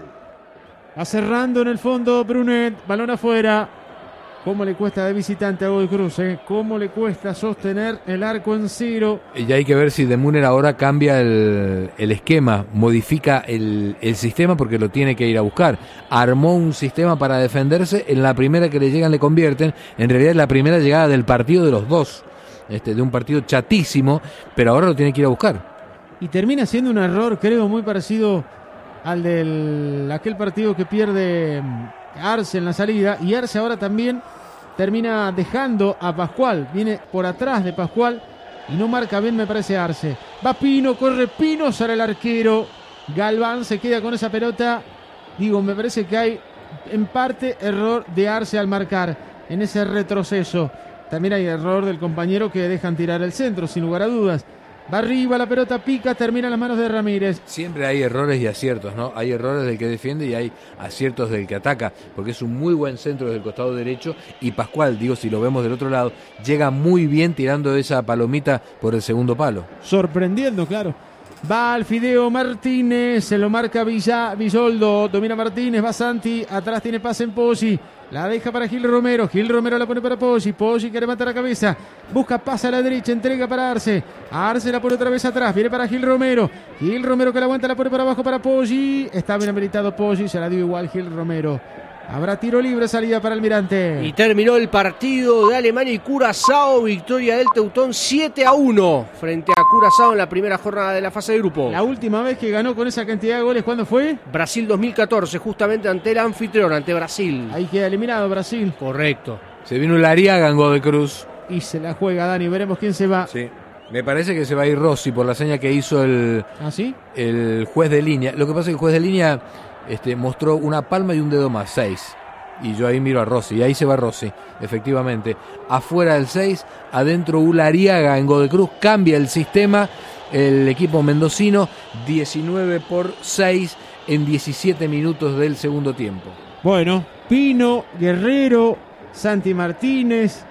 Va cerrando en el fondo Brunet, balón afuera. ¿Cómo le cuesta de visitante a Godoy Cruz? Eh? ¿Cómo le cuesta sostener el arco en cero? Y hay que ver si De Munner ahora cambia el, el esquema, modifica el, el sistema porque lo tiene que ir a buscar. Armó un sistema para defenderse, en la primera que le llegan le convierten. En realidad es la primera llegada del partido de los dos, este, de un partido chatísimo, pero ahora lo tiene que ir a buscar. Y termina siendo un error, creo, muy parecido al del aquel partido que pierde Arce en la salida, y Arce ahora también termina dejando a Pascual, viene por atrás de Pascual y no marca bien, me parece, Arce. Va Pino, corre Pino, sale el arquero Galván, se queda con esa pelota. Digo, me parece que hay en parte error de Arce al marcar en ese retroceso. También hay error del compañero que dejan tirar el centro, sin lugar a dudas. Va arriba, la pelota pica, termina en las manos de Ramírez. Siempre hay errores y aciertos, ¿no? Hay errores del que defiende y hay aciertos del que ataca, porque es un muy buen centro desde el costado derecho y Pascual, digo, si lo vemos del otro lado, llega muy bien tirando esa palomita por el segundo palo. Sorprendiendo, claro. Va al Fideo Martínez, se lo marca Villa, Bisoldo, domina Martínez, va Santi, atrás tiene pase en Poggi, la deja para Gil Romero, Gil Romero la pone para Poggi, Poggi que levanta la cabeza, busca, pasa a la derecha, entrega para Arce, Arce la pone otra vez atrás, viene para Gil Romero, Gil Romero que la aguanta, la pone para abajo para Poggi, está bien habilitado Poggi, se la dio igual Gil Romero. Habrá tiro libre, salida para Almirante. Y terminó el partido de Alemania y Curazao. Victoria del Teutón siete a uno frente a Curazao en la primera jornada de la fase de grupo. La última vez que ganó con esa cantidad de goles, ¿cuándo fue? Brasil dos mil catorce, justamente ante el anfitrión, ante Brasil. Ahí queda eliminado Brasil. Correcto. Se vino el Ariaga en Godoy Cruz. Y se la juega Dani, veremos quién se va. Sí. Me parece que se va a ir Rossi por la seña que hizo el, ¿Ah, sí? el juez de línea. Lo que pasa es que el juez de línea este, mostró una palma y un dedo más, seis. Y yo ahí miro a Rossi, y ahí se va Rossi, efectivamente. Afuera del seis, adentro Ulariaga en Godoy Cruz, cambia el sistema, el equipo mendocino, diecinueve por seis en diecisiete minutos del segundo tiempo. Bueno, Pino, Guerrero, Santi Martínez,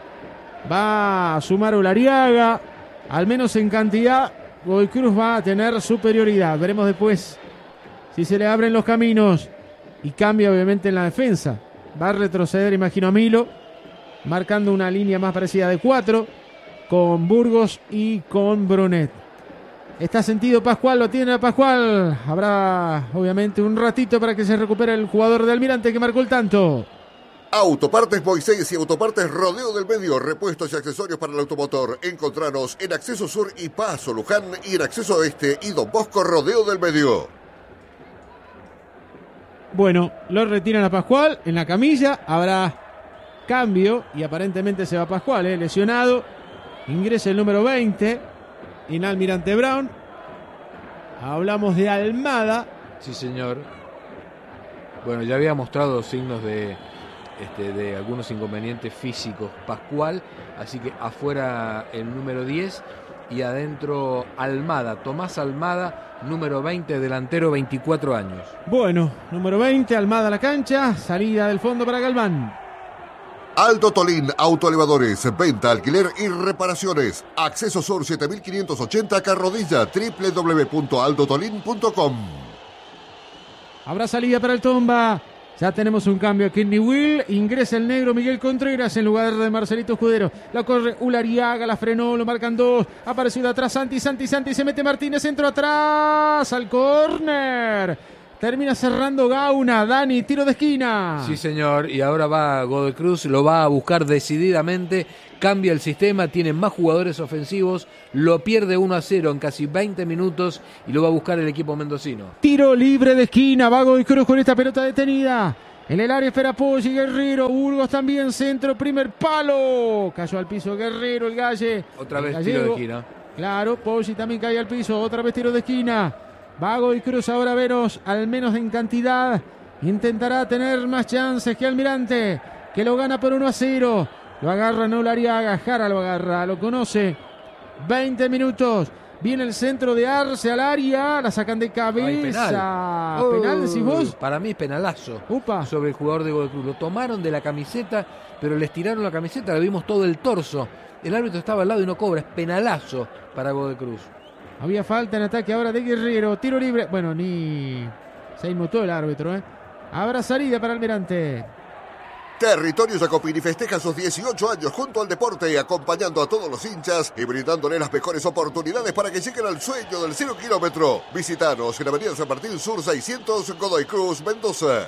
va a sumar Ulariaga, al menos en cantidad, Godoy Cruz va a tener superioridad. Veremos después si se le abren los caminos y cambia obviamente en la defensa. Va a retroceder, imagino, a Milo, marcando una línea más parecida de cuatro, con Burgos y con Brunet. Está sentido Pascual, lo tiene a Pascual. Habrá, obviamente, un ratito para que se recupere el jugador de Almirante que marcó el tanto. Autopartes Moisés y Autopartes Rodeo del Medio, repuestos y accesorios para el automotor. Encontranos en Acceso Sur y Paso Luján y en Acceso Este y Don Bosco Rodeo del Medio. Bueno, lo retiran a Pascual en la camilla, habrá cambio y aparentemente se va Pascual, ¿eh? lesionado. Ingresa el número veinte en Almirante Brown. Hablamos de Almada. Sí, señor. Bueno, ya había mostrado signos de, este, de algunos inconvenientes físicos Pascual, así que afuera el número diez y adentro Almada, Tomás Almada, número veinte, delantero, veinticuatro años. Bueno, número veinte, Almada a la cancha, salida del fondo para Galván. Aldo Tolín, autoelevadores, venta, alquiler y reparaciones. Acceso Sur siete mil quinientos ochenta, Carrodilla, doble u doble u doble u punto aldo tolín punto com. Habrá salida para el Tomba. Ya tenemos un cambio aquí en Newell. Ingresa el negro Miguel Contreras en lugar de Marcelito Escudero. La corre Ulariaga, la frenó, lo marcan dos. Apareció de atrás Santi, Santi, Santi. Se mete Martínez, centro atrás al córner. Termina cerrando Gauna. Dani, tiro de esquina. Sí, señor. Y ahora va Godoy Cruz, lo va a buscar decididamente. Cambia el sistema, tiene más jugadores ofensivos. Lo pierde uno a cero en casi veinte minutos y lo va a buscar el equipo mendocino. Tiro libre de esquina. Va Godoy Cruz con esta pelota detenida. En el área espera Poggi, Guerrero, Burgos también, centro, primer palo. Cayó al piso Guerrero, el Galle. Otra el vez gallego. tiro de esquina. Claro, Poggi también cae al piso. Otra vez tiro de esquina. Va Godoy Cruz ahora Veros, al menos en cantidad. Intentará tener más chances que Almirante, que lo gana por uno a cero. Lo agarra Nolariaga, Jara lo agarra, lo conoce. veinte minutos. Viene el centro de Arce al área, la sacan de cabeza. Ay, penal. ¿Penal decís vos? Para mí penalazo. Upa. Sobre el jugador de Godoy Cruz. Lo tomaron de la camiseta, pero les tiraron la camiseta, le vimos todo el torso. El árbitro estaba al lado y no cobra. Es penalazo para Godoy Cruz. Había falta en ataque ahora de Guerrero. Tiro libre. Bueno, ni se inmutó el árbitro, ¿eh? Habrá salida para Almirante. Territorio Jacopini festeja sus dieciocho años junto al deporte, acompañando a todos los hinchas y brindándole las mejores oportunidades para que lleguen al sueño del cero kilómetro. Visítanos en Avenida San Martín Sur seiscientos, Godoy Cruz, Mendoza.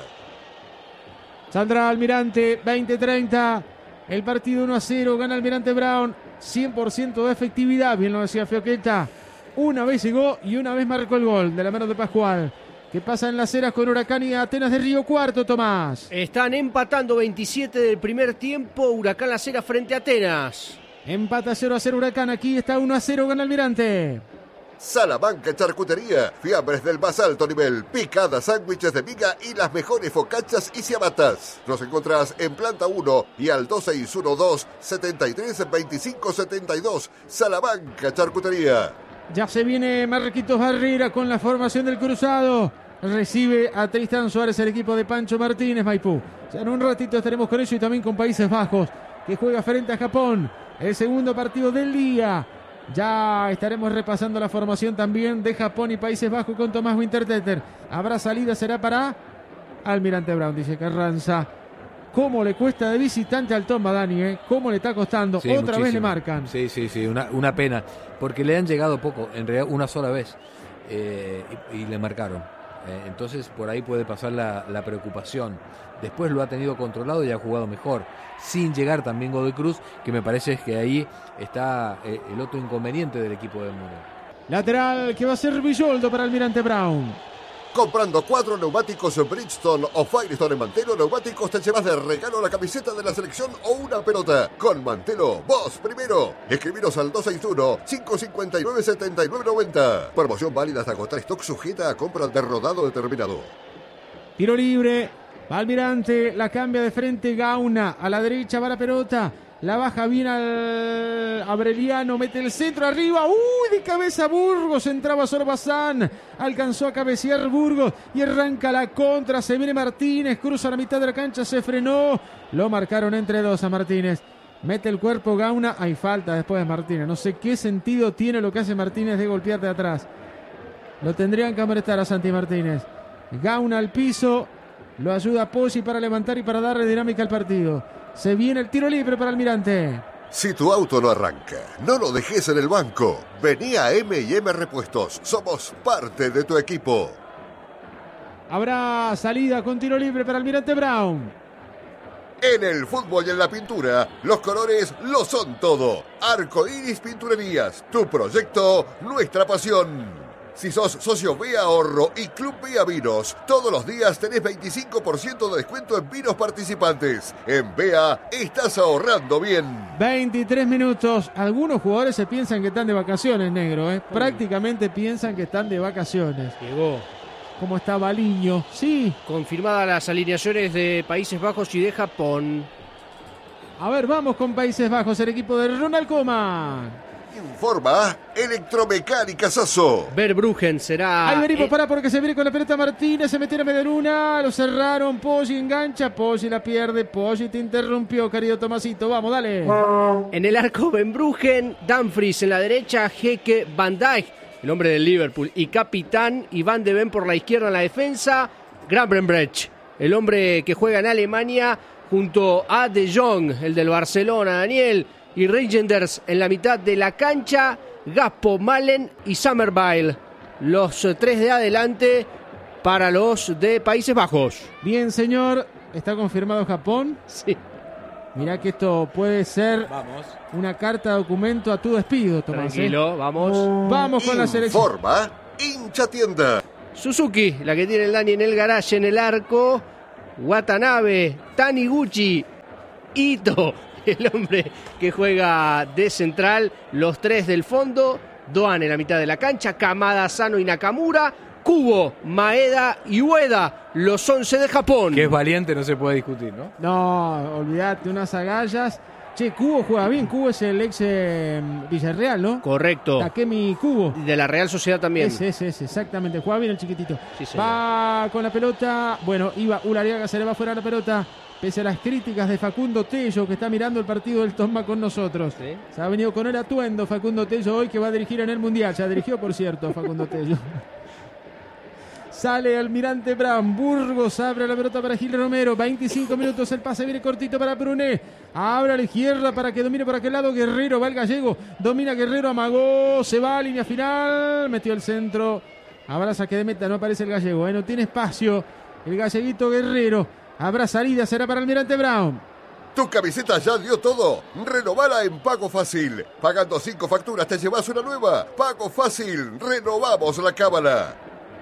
Saldrá Almirante, veinte treinta. El partido uno a cero, gana Almirante Brown. cien por ciento de efectividad, bien lo decía Fioqueta. Una vez llegó y una vez marcó el gol de la mano de Pascual. ¿Qué pasa en las Heras con Huracán y Atenas de Río Cuarto, Tomás? Están empatando veintisiete del primer tiempo. Huracán Las Heras frente a Atenas. Empata cero a cero Huracán. Aquí está uno a cero, gana Almirante. Salamanca Charcutería, fiambres del más alto nivel, picadas, sándwiches de miga y las mejores focachas y ciabatas. Nos encontrás en planta uno y al dos seis uno dos, setenta y tres, veinticinco setenta y dos. Salamanca Charcutería. Ya se viene Marquitos Barrera con la formación del cruzado. Recibe a Tristán Suárez el equipo de Pancho Martínez, Maipú. Ya en un ratito estaremos con ellos y también con Países Bajos, que juega frente a Japón. El segundo partido del día. Ya estaremos repasando la formación también de Japón y Países Bajos con Tomás Winterteter. Habrá salida, será para Almirante Brown, dice Carranza. ¿Cómo le cuesta de visitante al Tomba, Dani? ¿eh? ¿Cómo le está costando? Sí, Otra muchísimo. vez le marcan. Sí, sí, sí, una, una pena. Porque le han llegado poco, en realidad una sola vez. Eh, y, y le marcaron. Eh, entonces por ahí puede pasar la, la preocupación. Después lo ha tenido controlado y ha jugado mejor. Sin llegar también Godoy Cruz, que me parece que ahí está eh, el otro inconveniente del equipo de Muro. Lateral que va a ser Villoldo para Almirante Brown. Comprando cuatro neumáticos Bridgestone o Firestone en Mantelo Neumáticos te llevas de regalo la camiseta de la selección o una pelota. Con Mantelo, vos primero. Escribiros al dos seis uno, cinco cinco nueve, siete nueve nueve cero. Promoción válida hasta agotar stock, sujeta a compra de rodado determinado. Tiro libre. Va Almirante, la cambia de frente Gauna. A la derecha va la pelota. La baja bien al Abreliano, mete el centro arriba. ¡Uy! De cabeza Burgos, entraba Sorbazán. Alcanzó a cabecear Burgos y arranca la contra. Se viene Martínez, cruza la mitad de la cancha, se frenó. Lo marcaron entre dos a Martínez. Mete el cuerpo Gauna, hay falta después de Martínez. No sé qué sentido tiene lo que hace Martínez de golpear de atrás. Lo tendrían que amonestar a Santi Martínez. Gauna al piso, lo ayuda Poggi para levantar y para darle dinámica al partido. Se viene el tiro libre para Almirante. Si tu auto no arranca, no lo dejes en el banco. Vení a eme y eme Repuestos. Somos parte de tu equipo. Habrá salida con tiro libre para Almirante Brown. En el fútbol y en la pintura, los colores lo son todo. Arco Iris Pinturerías, tu proyecto, nuestra pasión. Si sos socio B A Ahorro y Club B A Vinos, todos los días tenés veinticinco por ciento de descuento en vinos participantes. En B A estás ahorrando bien. veintitrés minutos. Algunos jugadores se piensan que están de vacaciones, negro. ¿eh? Prácticamente piensan que están de vacaciones. Llegó. ¿Cómo está Baliño? Sí. Confirmadas las alineaciones de Países Bajos y de Japón. A ver, vamos con Países Bajos, el equipo de Ronald Koeman. Informa Electromecánica Sasso. Verbruggen será... Ahí venimos, eh, para porque se viene con la pelota Martínez, se metió en media luna, lo cerraron, Poggi engancha, Poggi la pierde, Poggi te interrumpió, querido Tomasito, vamos, dale. En el arco Verbruggen, Dumfries en la derecha, Heke, Van Dijk, el hombre del Liverpool, y capitán, y Van de Ven por la izquierda en la defensa, Gravenberch, el hombre que juega en Alemania, junto a De Jong, el del Barcelona, Daniel, y Reijenders en la mitad de la cancha, Gaspo, Malen y Summerville. Los tres de adelante para los de Países Bajos. Bien, señor. Está confirmado Japón. Sí. Mirá que esto puede ser Vamos. una carta documento a tu despido, Tomás. Tranquilo, ¿eh? vamos. Vamos con la selección. Informa Hincha Tienda. Suzuki, la que tiene el Dani en el garage, en el arco. Watanabe, Taniguchi, Ito, el hombre que juega de central. Los tres del fondo. Doan en la mitad de la cancha. Kamada, Sano y Nakamura. Kubo, Maeda y Ueda, los once de Japón. Que es valiente, no se puede discutir, ¿no? No, olvidate, unas agallas. Che, Kubo juega bien. Kubo es el ex eh, Villarreal, ¿no? Correcto. Takemi Kubo. De la Real Sociedad también. Ese, ese, ese, exactamente. Juega bien el chiquitito. Sí, señor. Va con la pelota. Bueno, iba Ulariaga, se le va fuera la pelota. Pese a las críticas de Facundo Tello, que está mirando el partido del Tomba con nosotros. Sí. Se ha venido con el atuendo Facundo Tello hoy, que va a dirigir en el Mundial. Ya dirigió, por cierto, Facundo Tello. Sale Almirante Brown. Burgos abre la pelota para Gil Romero. veinticinco minutos. El pase viene cortito para Brunet. Abre a la izquierda para que domine por aquel lado. Guerrero va el gallego. Domina Guerrero. Amagó. Se va a línea final. Metió el centro. Abraza que de meta. No aparece el gallego. ¿eh? No tiene espacio. El galleguito Guerrero. Habrá salida. Será para Almirante Brown. Tu camiseta ya dio todo. Renovala en Pago Fácil. Pagando cinco facturas te llevas una nueva. Pago Fácil. Renovamos la cábala.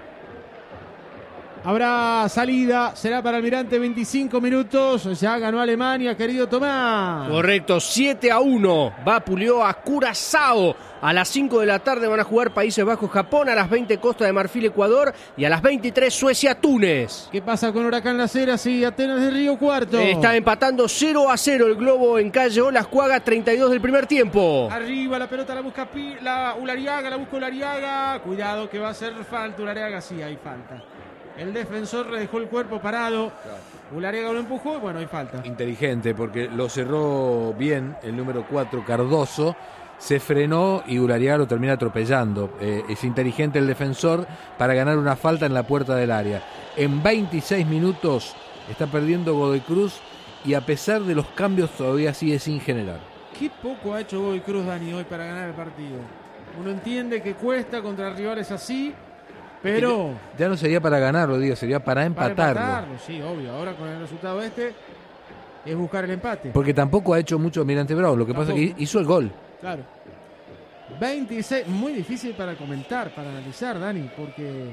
Habrá salida, será para Almirante, veinticinco minutos, ya ganó Alemania, querido Tomás. Correcto, siete a uno, va Pulió a Curazao. A las cinco de la tarde van a jugar Países Bajos, Japón, a las veinte Costa de Marfil, Ecuador, y a las veintitrés Suecia, Túnez. ¿Qué pasa con Huracán Las Heras y Atenas de Río Cuarto? Está empatando cero a cero el Globo en calle Olascuaga, treinta y dos del primer tiempo. Arriba la pelota la busca Pi, la Ulariaga, la busca Ulariaga. Cuidado que va a ser falta, Ulariaga, sí, hay falta. El defensor le dejó el cuerpo parado. Ulariaga lo empujó, bueno, hay falta. Inteligente, porque lo cerró bien el número cuatro, Cardoso. Se frenó y Ulariaga lo termina atropellando. Eh, es inteligente el defensor para ganar una falta en la puerta del área. En veintiséis minutos está perdiendo Godoy Cruz y a pesar de los cambios todavía sigue sin generar. Qué poco ha hecho Godoy Cruz, Dani, hoy para ganar el partido. Uno entiende que cuesta contra rivales así, pero... Ya no sería para ganarlo, digo, sería para empatarlo. Para empatarlo, sí, obvio. Ahora con el resultado este es buscar el empate. Porque tampoco ha hecho mucho Almirante Brown. Lo que Tampoco. pasa es que hizo el gol. Claro. veintiséis, muy difícil para comentar, para analizar, Dani, porque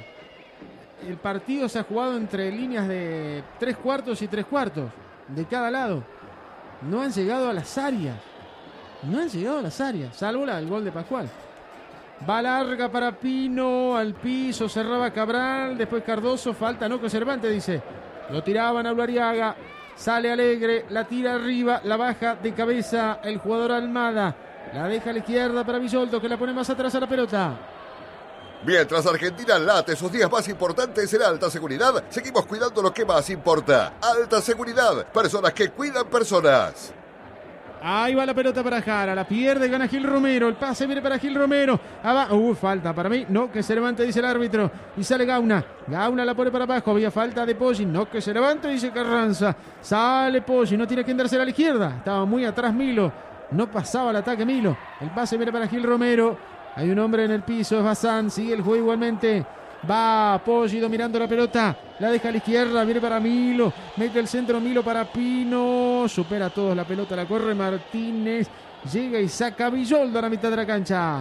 el partido se ha jugado entre líneas de tres cuartos y tres cuartos, de cada lado. No han llegado a las áreas. No han llegado a las áreas, salvo la del gol de Pascual. Va larga para Pino, al piso, cerraba Cabral, después Cardoso, falta, no, que Cervantes dice. Lo tiraban a Ulariaga, sale Alegre, la tira arriba, la baja de cabeza el jugador Almada. La deja a la izquierda para Villoldo, que la pone más atrás a la pelota. Mientras Argentina late sus días más importantes en alta seguridad, seguimos cuidando lo que más importa. Alta seguridad, personas que cuidan personas. Ahí va la pelota para Jara, la pierde, gana Gil Romero, el pase viene para Gil Romero. Ah, uh, falta para mí, no, que se levante, dice el árbitro. Y sale Gauna, Gauna la pone para abajo, había falta de Poggi, no, que se levante, dice Carranza. Sale Poggi, no tiene que dársela a la izquierda, estaba muy atrás Milo, no pasaba el ataque Milo. El pase viene para Gil Romero, hay un hombre en el piso, es Bazán, sigue el juego igualmente. Va Poggi dominando la pelota, la deja a la izquierda, viene para Milo, mete el centro Milo para Pino, supera a todos la pelota, la corre Martínez, llega y saca a Villoldo a la mitad de la cancha.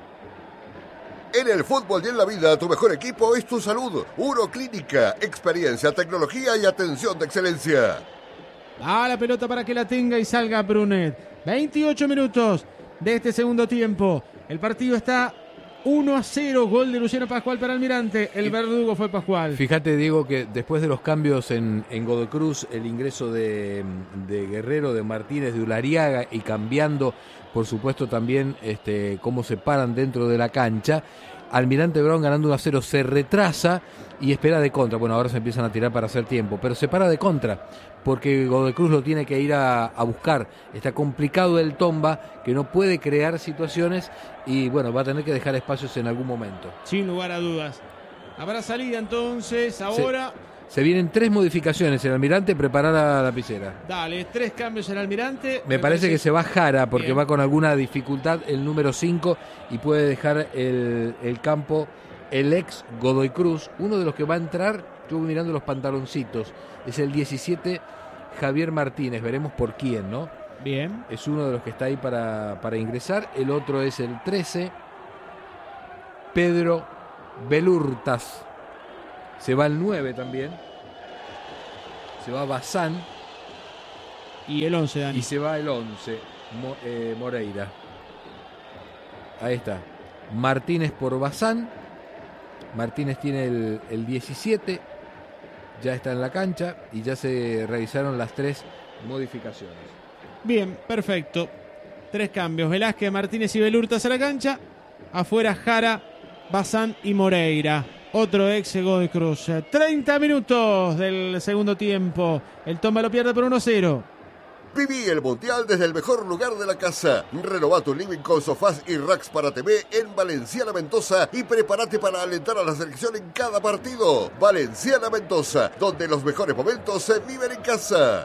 En el fútbol y en la vida, tu mejor equipo es tu salud. Uroclínica, experiencia, tecnología y atención de excelencia. Va la pelota para que la tenga y salga Brunet. veintiocho minutos de este segundo tiempo. El partido está uno a cero, gol de Luciano Pascual para Almirante. El verdugo fue Pascual. Fíjate, Diego, que después de los cambios en, en Godoy Cruz, el ingreso de, de Guerrero, de Martínez, de Ulariaga y cambiando, por supuesto, también este, cómo se paran dentro de la cancha, Almirante Brown ganando uno a cero se retrasa y espera de contra. Bueno, ahora se empiezan a tirar para hacer tiempo, pero se para de contra porque Godoy Cruz lo tiene que ir a, a buscar. Está complicado el Tomba, que no puede crear situaciones y bueno, va a tener que dejar espacios en algún momento. Sin lugar a dudas. Habrá salida entonces, ahora... Se, se vienen tres modificaciones. El Almirante prepara la lapicera. Dale, tres cambios en Almirante. Me, Me parece, parece que se va Jara porque Bien. va con alguna dificultad el número cinco y puede dejar el, el campo el ex Godoy Cruz, uno de los que va a entrar, estuve mirando los pantaloncitos, es el diecisiete Javier Martínez, veremos por quién, ¿no? Bien. Es uno de los que está ahí para, para ingresar, el otro es el trece, Pedro Belurtas, se va el nueve también, se va Bazán. Y el once, Dani. Y se va el once, Mo, eh, Moreira. Ahí está. Martínez por Bazán. Martínez tiene el, el diecisiete. Ya está en la cancha y ya se realizaron las tres modificaciones. Bien, perfecto. Tres cambios. Velázquez, Martínez y Belurtas a la cancha. Afuera Jara, Bazán y Moreira. Otro ex Godoy Cruz. treinta minutos del segundo tiempo. El Tomba lo pierde por uno a cero. Viví el Mundial desde el mejor lugar de la casa. Renová tu living con sofás y racks para T V en Valenciana Mendoza y prepárate para alentar a la selección en cada partido. Valenciana Mendoza, donde los mejores momentos se viven en casa.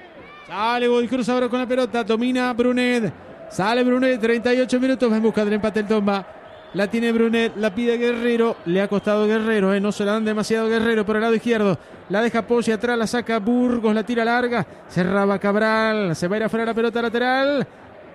Sale Godoy Cruz ahora con la pelota, domina Brunet. Sale Brunet, treinta y ocho minutos, va en busca del empate el Tomba. La tiene Brunet, la pide Guerrero, le ha costado Guerrero, eh, no se la dan demasiado Guerrero por el lado izquierdo. La deja Poggi atrás, la saca Burgos, la tira larga, cerraba Cabral, se va a ir afuera la pelota lateral.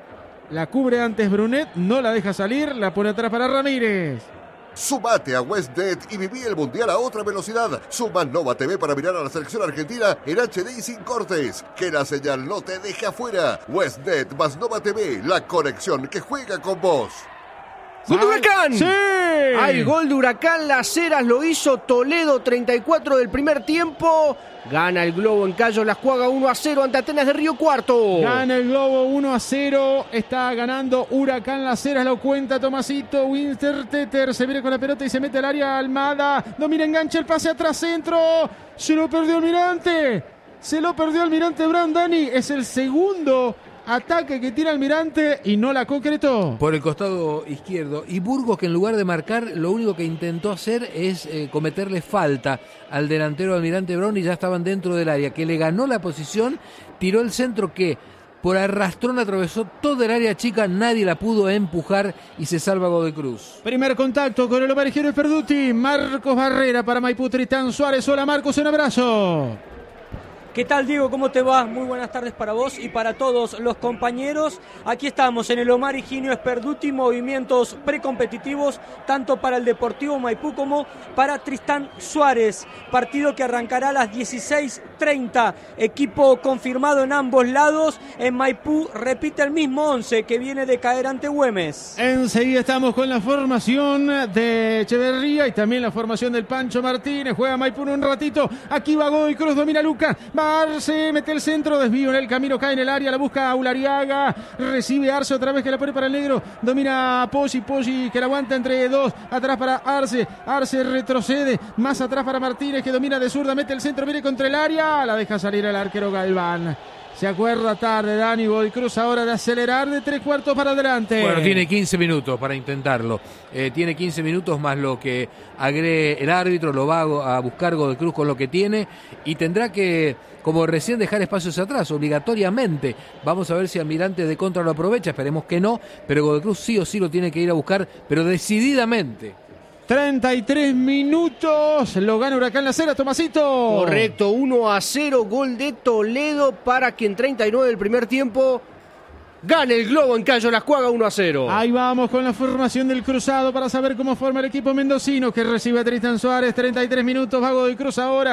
La cubre antes Brunet, no la deja salir, la pone atrás para Ramírez. Sumate a WestNet y viví el Mundial a otra velocidad. Suma Nova T V para mirar a la selección argentina en H D y sin cortes. Que la señal no te deje afuera. WestNet más Nova T V, la conexión que juega con vos. ¡Gol de Huracán! ¡Sí! Hay gol de Huracán, Las Heras lo hizo Toledo, treinta y cuatro del primer tiempo. Gana el Globo en Cayo Lascuaga uno a cero ante Atenas de Río Cuarto. Gana el Globo uno a cero. Está ganando Huracán Las Heras. Lo cuenta Tomasito. Winter Teter se viene con la pelota y se mete al área. Almada. Domina, engancha el pase atrás centro. Se lo perdió Almirante. Se lo perdió Almirante Brandani. Es el segundo ataque que tira Almirante y no la concretó. Por el costado izquierdo. Y Burgos, que en lugar de marcar, lo único que intentó hacer es eh, cometerle falta al delantero Almirante Brown y ya estaban dentro del área, que le ganó la posición, tiró el centro que por arrastrón atravesó todo el área chica, nadie la pudo empujar y se salva Godoy Cruz. Primer contacto con el ovarijero de Perduti. Marcos Barrera para Maipú, Tristán Suárez. Hola Marcos, un abrazo. ¿Qué tal, Diego? ¿Cómo te va? Muy buenas tardes para vos y para todos los compañeros. Aquí estamos en el Omar Higinio Esperduti, movimientos precompetitivos tanto para el Deportivo Maipú como para Tristán Suárez. Partido que arrancará a las dieciséis treinta. Equipo confirmado en ambos lados. En Maipú repite el mismo once que viene de caer ante Güemes. Enseguida estamos con la formación de Echeverría y también la formación del Pancho Martínez. Juega Maipú en un ratito. Aquí va Godoy Cruz, domina Luca. Arce, mete el centro, desvío en el camino, cae en el área, la busca Ulariaga, recibe Arce otra vez que la pone para el negro, domina Poggi, Poggi que la aguanta entre dos, atrás para Arce, Arce retrocede, más atrás para Martínez que domina de zurda, mete el centro, viene contra el área, la deja salir el arquero Galván. Se acuerda tarde Dani Godoy Cruz ahora de acelerar de tres cuartos para adelante. Bueno, tiene quince minutos para intentarlo. Eh, tiene quince minutos más lo que agregue el árbitro, lo va a buscar Godoy Cruz con lo que tiene y tendrá que, como recién, dejar espacios atrás, obligatoriamente. Vamos a ver si Almirante de contra lo aprovecha, esperemos que no, pero Godoy Cruz sí o sí lo tiene que ir a buscar, pero decididamente. treinta y tres minutos, lo gana Huracán Las Heras, Tomasito. Correcto, uno a cero, gol de Toledo para que en treinta y nueve del primer tiempo gane el Globo en Cayo Lascuaga uno a cero. Ahí vamos con la formación del cruzado para saber cómo forma el equipo mendocino que recibe a Tristán Suárez. treinta y tres minutos, va Godoy Cruz ahora,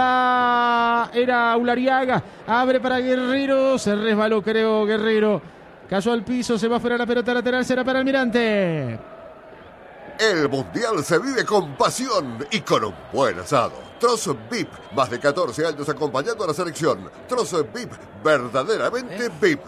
va, era Ulariaga, abre para Guerrero, se resbaló creo Guerrero, cayó al piso, se va fuera la pelota lateral, será para Almirante. El Mundial se vive con pasión y con un buen asado. Trozo V I P, más de catorce años acompañando a la selección. Trozo V I P, verdaderamente V I P.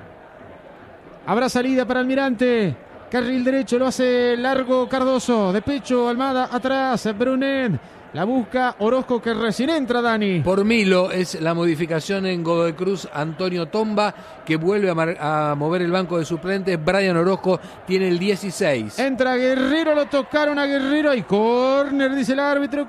Habrá salida para Almirante. Carril derecho, lo hace largo Cardoso. De pecho, Almada atrás. Brunet. La busca Orozco que recién entra, Dani. Por Milo es la modificación en Godoy Cruz. Antonio Tomba, que vuelve a, mar- a mover el banco de suplentes. Brian Orozco tiene el dieciséis. Entra Guerrero, lo tocaron a Guerrero. Y córner, dice el árbitro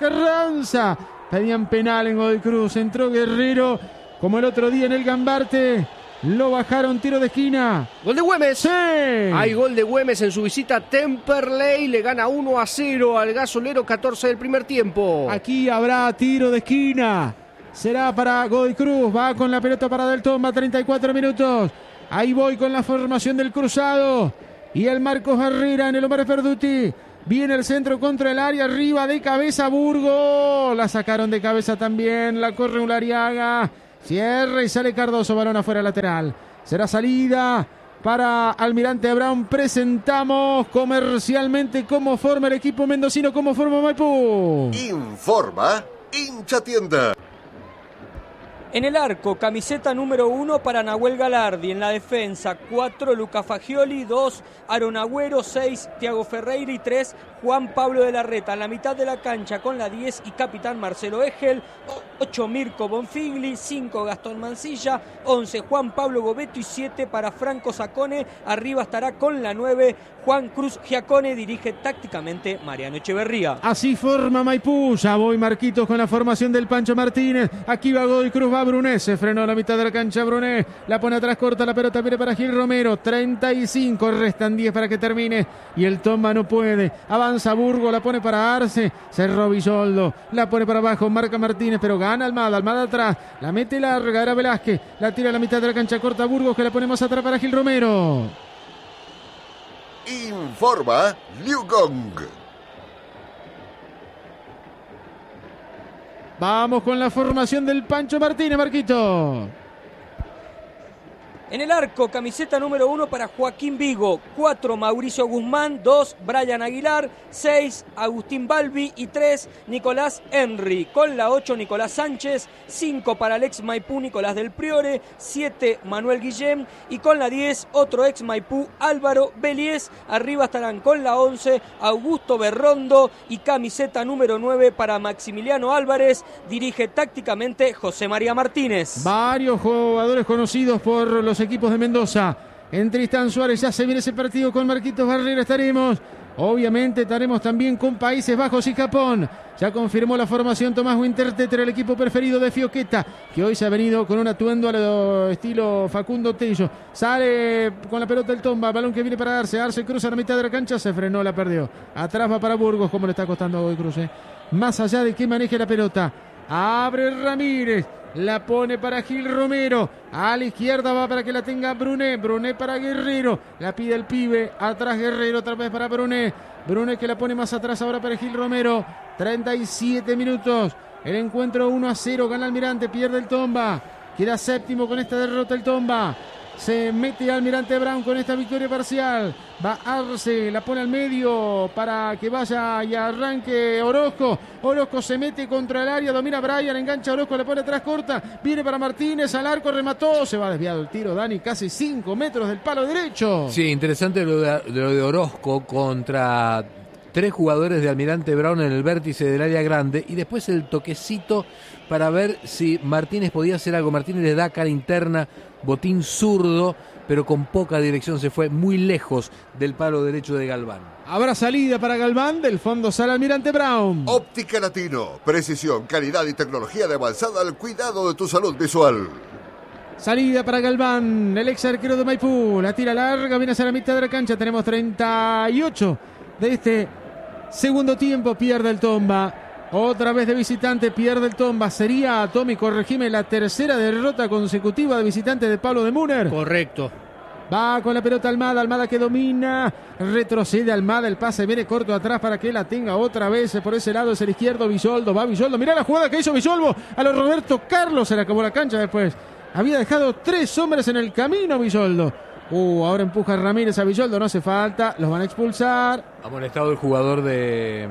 Carranza. Pedían penal en Godoy Cruz. Entró Guerrero, como el otro día en el Gambarte. Lo bajaron, tiro de esquina. Gol de Güemes. Sí. Hay gol de Güemes en su visita a Temperley. Le gana uno a cero al gasolero, catorce del primer tiempo. Aquí habrá tiro de esquina. Será para Godoy Cruz. Va con la pelota para Del Tomba, treinta y cuatro minutos. Ahí voy con la formación del cruzado. Y el Marcos Herrera en el Omar Perduti. Viene el centro contra el área, arriba de cabeza Burgos. La sacaron de cabeza también. La corre Ulariaga. Cierra y sale Cardoso, balón afuera lateral. Será salida para Almirante Brown. Presentamos comercialmente cómo forma el equipo mendocino, cómo forma Maipú. Informa Hincha Tienda. En el arco, camiseta número uno para Nahuel Galardi. En la defensa, cuatro, Luca Fagioli. Dos, Aaron Agüero. Seis, Thiago Ferreira. Y tres, Juan Pablo de la Reta. En la mitad de la cancha con la diez y capitán Marcelo Egel. ocho, Mirko Bonfigli. cinco, Gastón Mancilla. once, Juan Pablo Gobeto. Y siete para Franco Sacone. Arriba estará con la nueve, Juan Cruz Giacone. Dirige tácticamente Mariano Echeverría. Así forma Maipú. Ya voy, Marquitos, con la formación del Pancho Martínez. Aquí va Godoy Cruz, va Brunet. Se frenó a la mitad de la cancha Brunet. La pone atrás, corta la pelota, viene para Gil Romero. treinta y cinco, restan diez para que termine. Y el Tomba no puede. Avanza Burgo, la pone para Arce. Cerró Villoldo. La pone para abajo, marca Martínez, pero gana Almada. Almada atrás. La mete larga, era Velázquez. La tira a la mitad de la cancha, corta Burgos, que la pone más atrás para Gil Romero. Informa Liu Gong. Vamos con la formación del Pancho Martínez, Marquito. En el arco, camiseta número uno para Joaquín Vigo. Cuatro, Mauricio Guzmán. Dos, Brian Aguilar. Seis, Agustín Balbi. Y tres, Nicolás Henry. Con la ocho, Nicolás Sánchez. Cinco para el ex Maipú, Nicolás del Priore. Siete, Manuel Guillén. Y con la diez, otro ex Maipú, Álvaro Beliés. Arriba estarán con la once, Augusto Berrondo. Y camiseta número nueve para Maximiliano Álvarez. Dirige tácticamente José María Martínez. Varios jugadores conocidos por los equipos de Mendoza. En Tristán Suárez ya se viene ese partido con Marquitos Barrera. Estaremos, obviamente, estaremos también con Países Bajos y Japón. Ya confirmó la formación Tomás Winterteter, el equipo preferido de Fioqueta, que hoy se ha venido con un atuendo a lo estilo Facundo Tello. Sale con la pelota el Tomba, balón que viene para Arce. Arce cruza a la mitad de la cancha, se frenó, la perdió. Atrás va para Burgos, como le está costando a Godoy Cruz. ¿eh? Más allá de que maneje la pelota. Abre Ramírez. La pone para Gil Romero. A la izquierda va para que la tenga Brunet. Brunet para Guerrero. La pide el pibe. Atrás Guerrero. Otra vez para Brunet. Brunet que la pone más atrás ahora para Gil Romero. treinta y siete minutos. El encuentro uno a cero. Gana Almirante. Pierde el Tomba. Queda séptimo con esta derrota el Tomba. Se mete Almirante Brown con esta victoria parcial. Va Arce, la pone al medio para que vaya y arranque Orozco. Orozco se mete contra el área, domina Brian, engancha Orozco, le pone atrás corta. Viene para Martínez, al arco, remató. Se va desviado el tiro, Dani, casi cinco metros del palo derecho. Sí, interesante lo de, lo de Orozco contra tres jugadores de Almirante Brown en el vértice del área grande. Y después el toquecito para ver si Martínez podía hacer algo. Martínez le da cara interna, botín zurdo, pero con poca dirección, se fue muy lejos del palo derecho de Galván. Habrá salida para Galván, del fondo sale Almirante Brown. Óptica Latino, precisión, calidad y tecnología de avanzada al cuidado de tu salud visual. Salida para Galván, el ex arquero de Maipú, la tira larga, viene hacia la mitad de la cancha, tenemos treinta y ocho de este segundo tiempo, pierde el Tomba. Otra vez de visitante, pierde el Tomba. Sería, Tommy, corregime, la tercera derrota consecutiva de visitante de Pablo de Müller. Correcto. Va con la pelota Almada, Almada que domina, retrocede Almada, el pase viene corto atrás para que la tenga otra vez por ese lado, es el izquierdo, Villoldo, va Villoldo, mirá la jugada que hizo Villoldo, a lo Roberto Carlos, se le acabó la cancha después. Había dejado tres hombres en el camino Villoldo. Uh, ahora empuja Ramírez a Villoldo, no hace falta, los van a expulsar. Ha molestado el jugador de...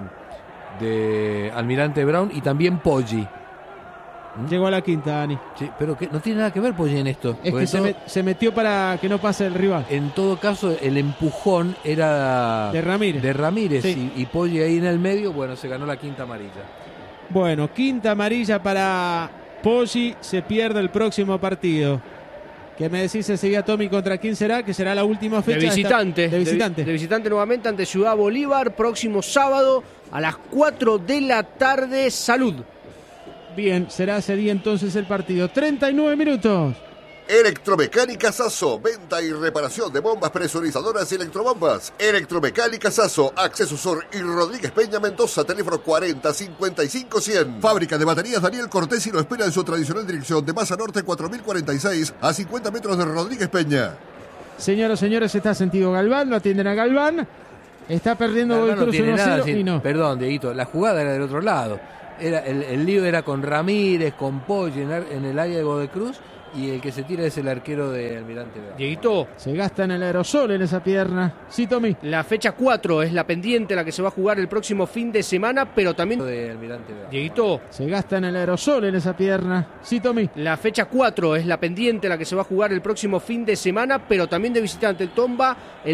de Almirante Brown y también Poggi. Llegó a la quinta, Dani. Sí, pero que no tiene nada que ver Poggi en esto. Es que se, todo, met, se metió para que no pase el rival. En todo caso, el empujón era de Ramírez. De Ramírez sí. y, y Poggi ahí en el medio, bueno, se ganó la quinta amarilla. Bueno, quinta amarilla para Poggi, se pierde el próximo partido. ¿Qué me decís ese día, Tommy? ¿Contra quién será? Que será la última fecha. De visitante. Esta, de visitante. De, de visitante nuevamente ante Ciudad Bolívar. Próximo sábado a las cuatro de la tarde. Salud. Bien, será ese día entonces el partido. treinta y nueve minutos. Electromecánica Sasso, venta y reparación de bombas presurizadoras y electrobombas. Electromecánica Sasso, Acceso Sur y Rodríguez Peña Mendoza, teléfono cuarenta cincuenta y cinco cien. Fábrica de baterías Daniel Cortés y lo espera en su tradicional dirección de Masa Norte cuatro mil cuarenta y seis a cincuenta metros de Rodríguez Peña. Señoras y señores, está sentido Galván, lo atienden a Galván. Está perdiendo Galván Godoy no Cruz tiene uno a nada, cero sí, y no. Perdón, Dieguito, la jugada era del otro lado. Era, el, el lío era con Ramírez, con Poggi en, en el área de Godoy Cruz, y el que se tira es el arquero de Almirante Brown. Dieguito, Se gasta en el aerosol en esa pierna. Sí, Tommy. la fecha cuatro es la pendiente, la que se va a jugar el próximo fin de semana, pero también... De Almirante Brown. Dieguito, Se gasta en el aerosol en esa pierna. Sí, Tommy. la fecha cuatro es la pendiente, la que se va a jugar el próximo fin de semana, pero también de visitante el Tomba. El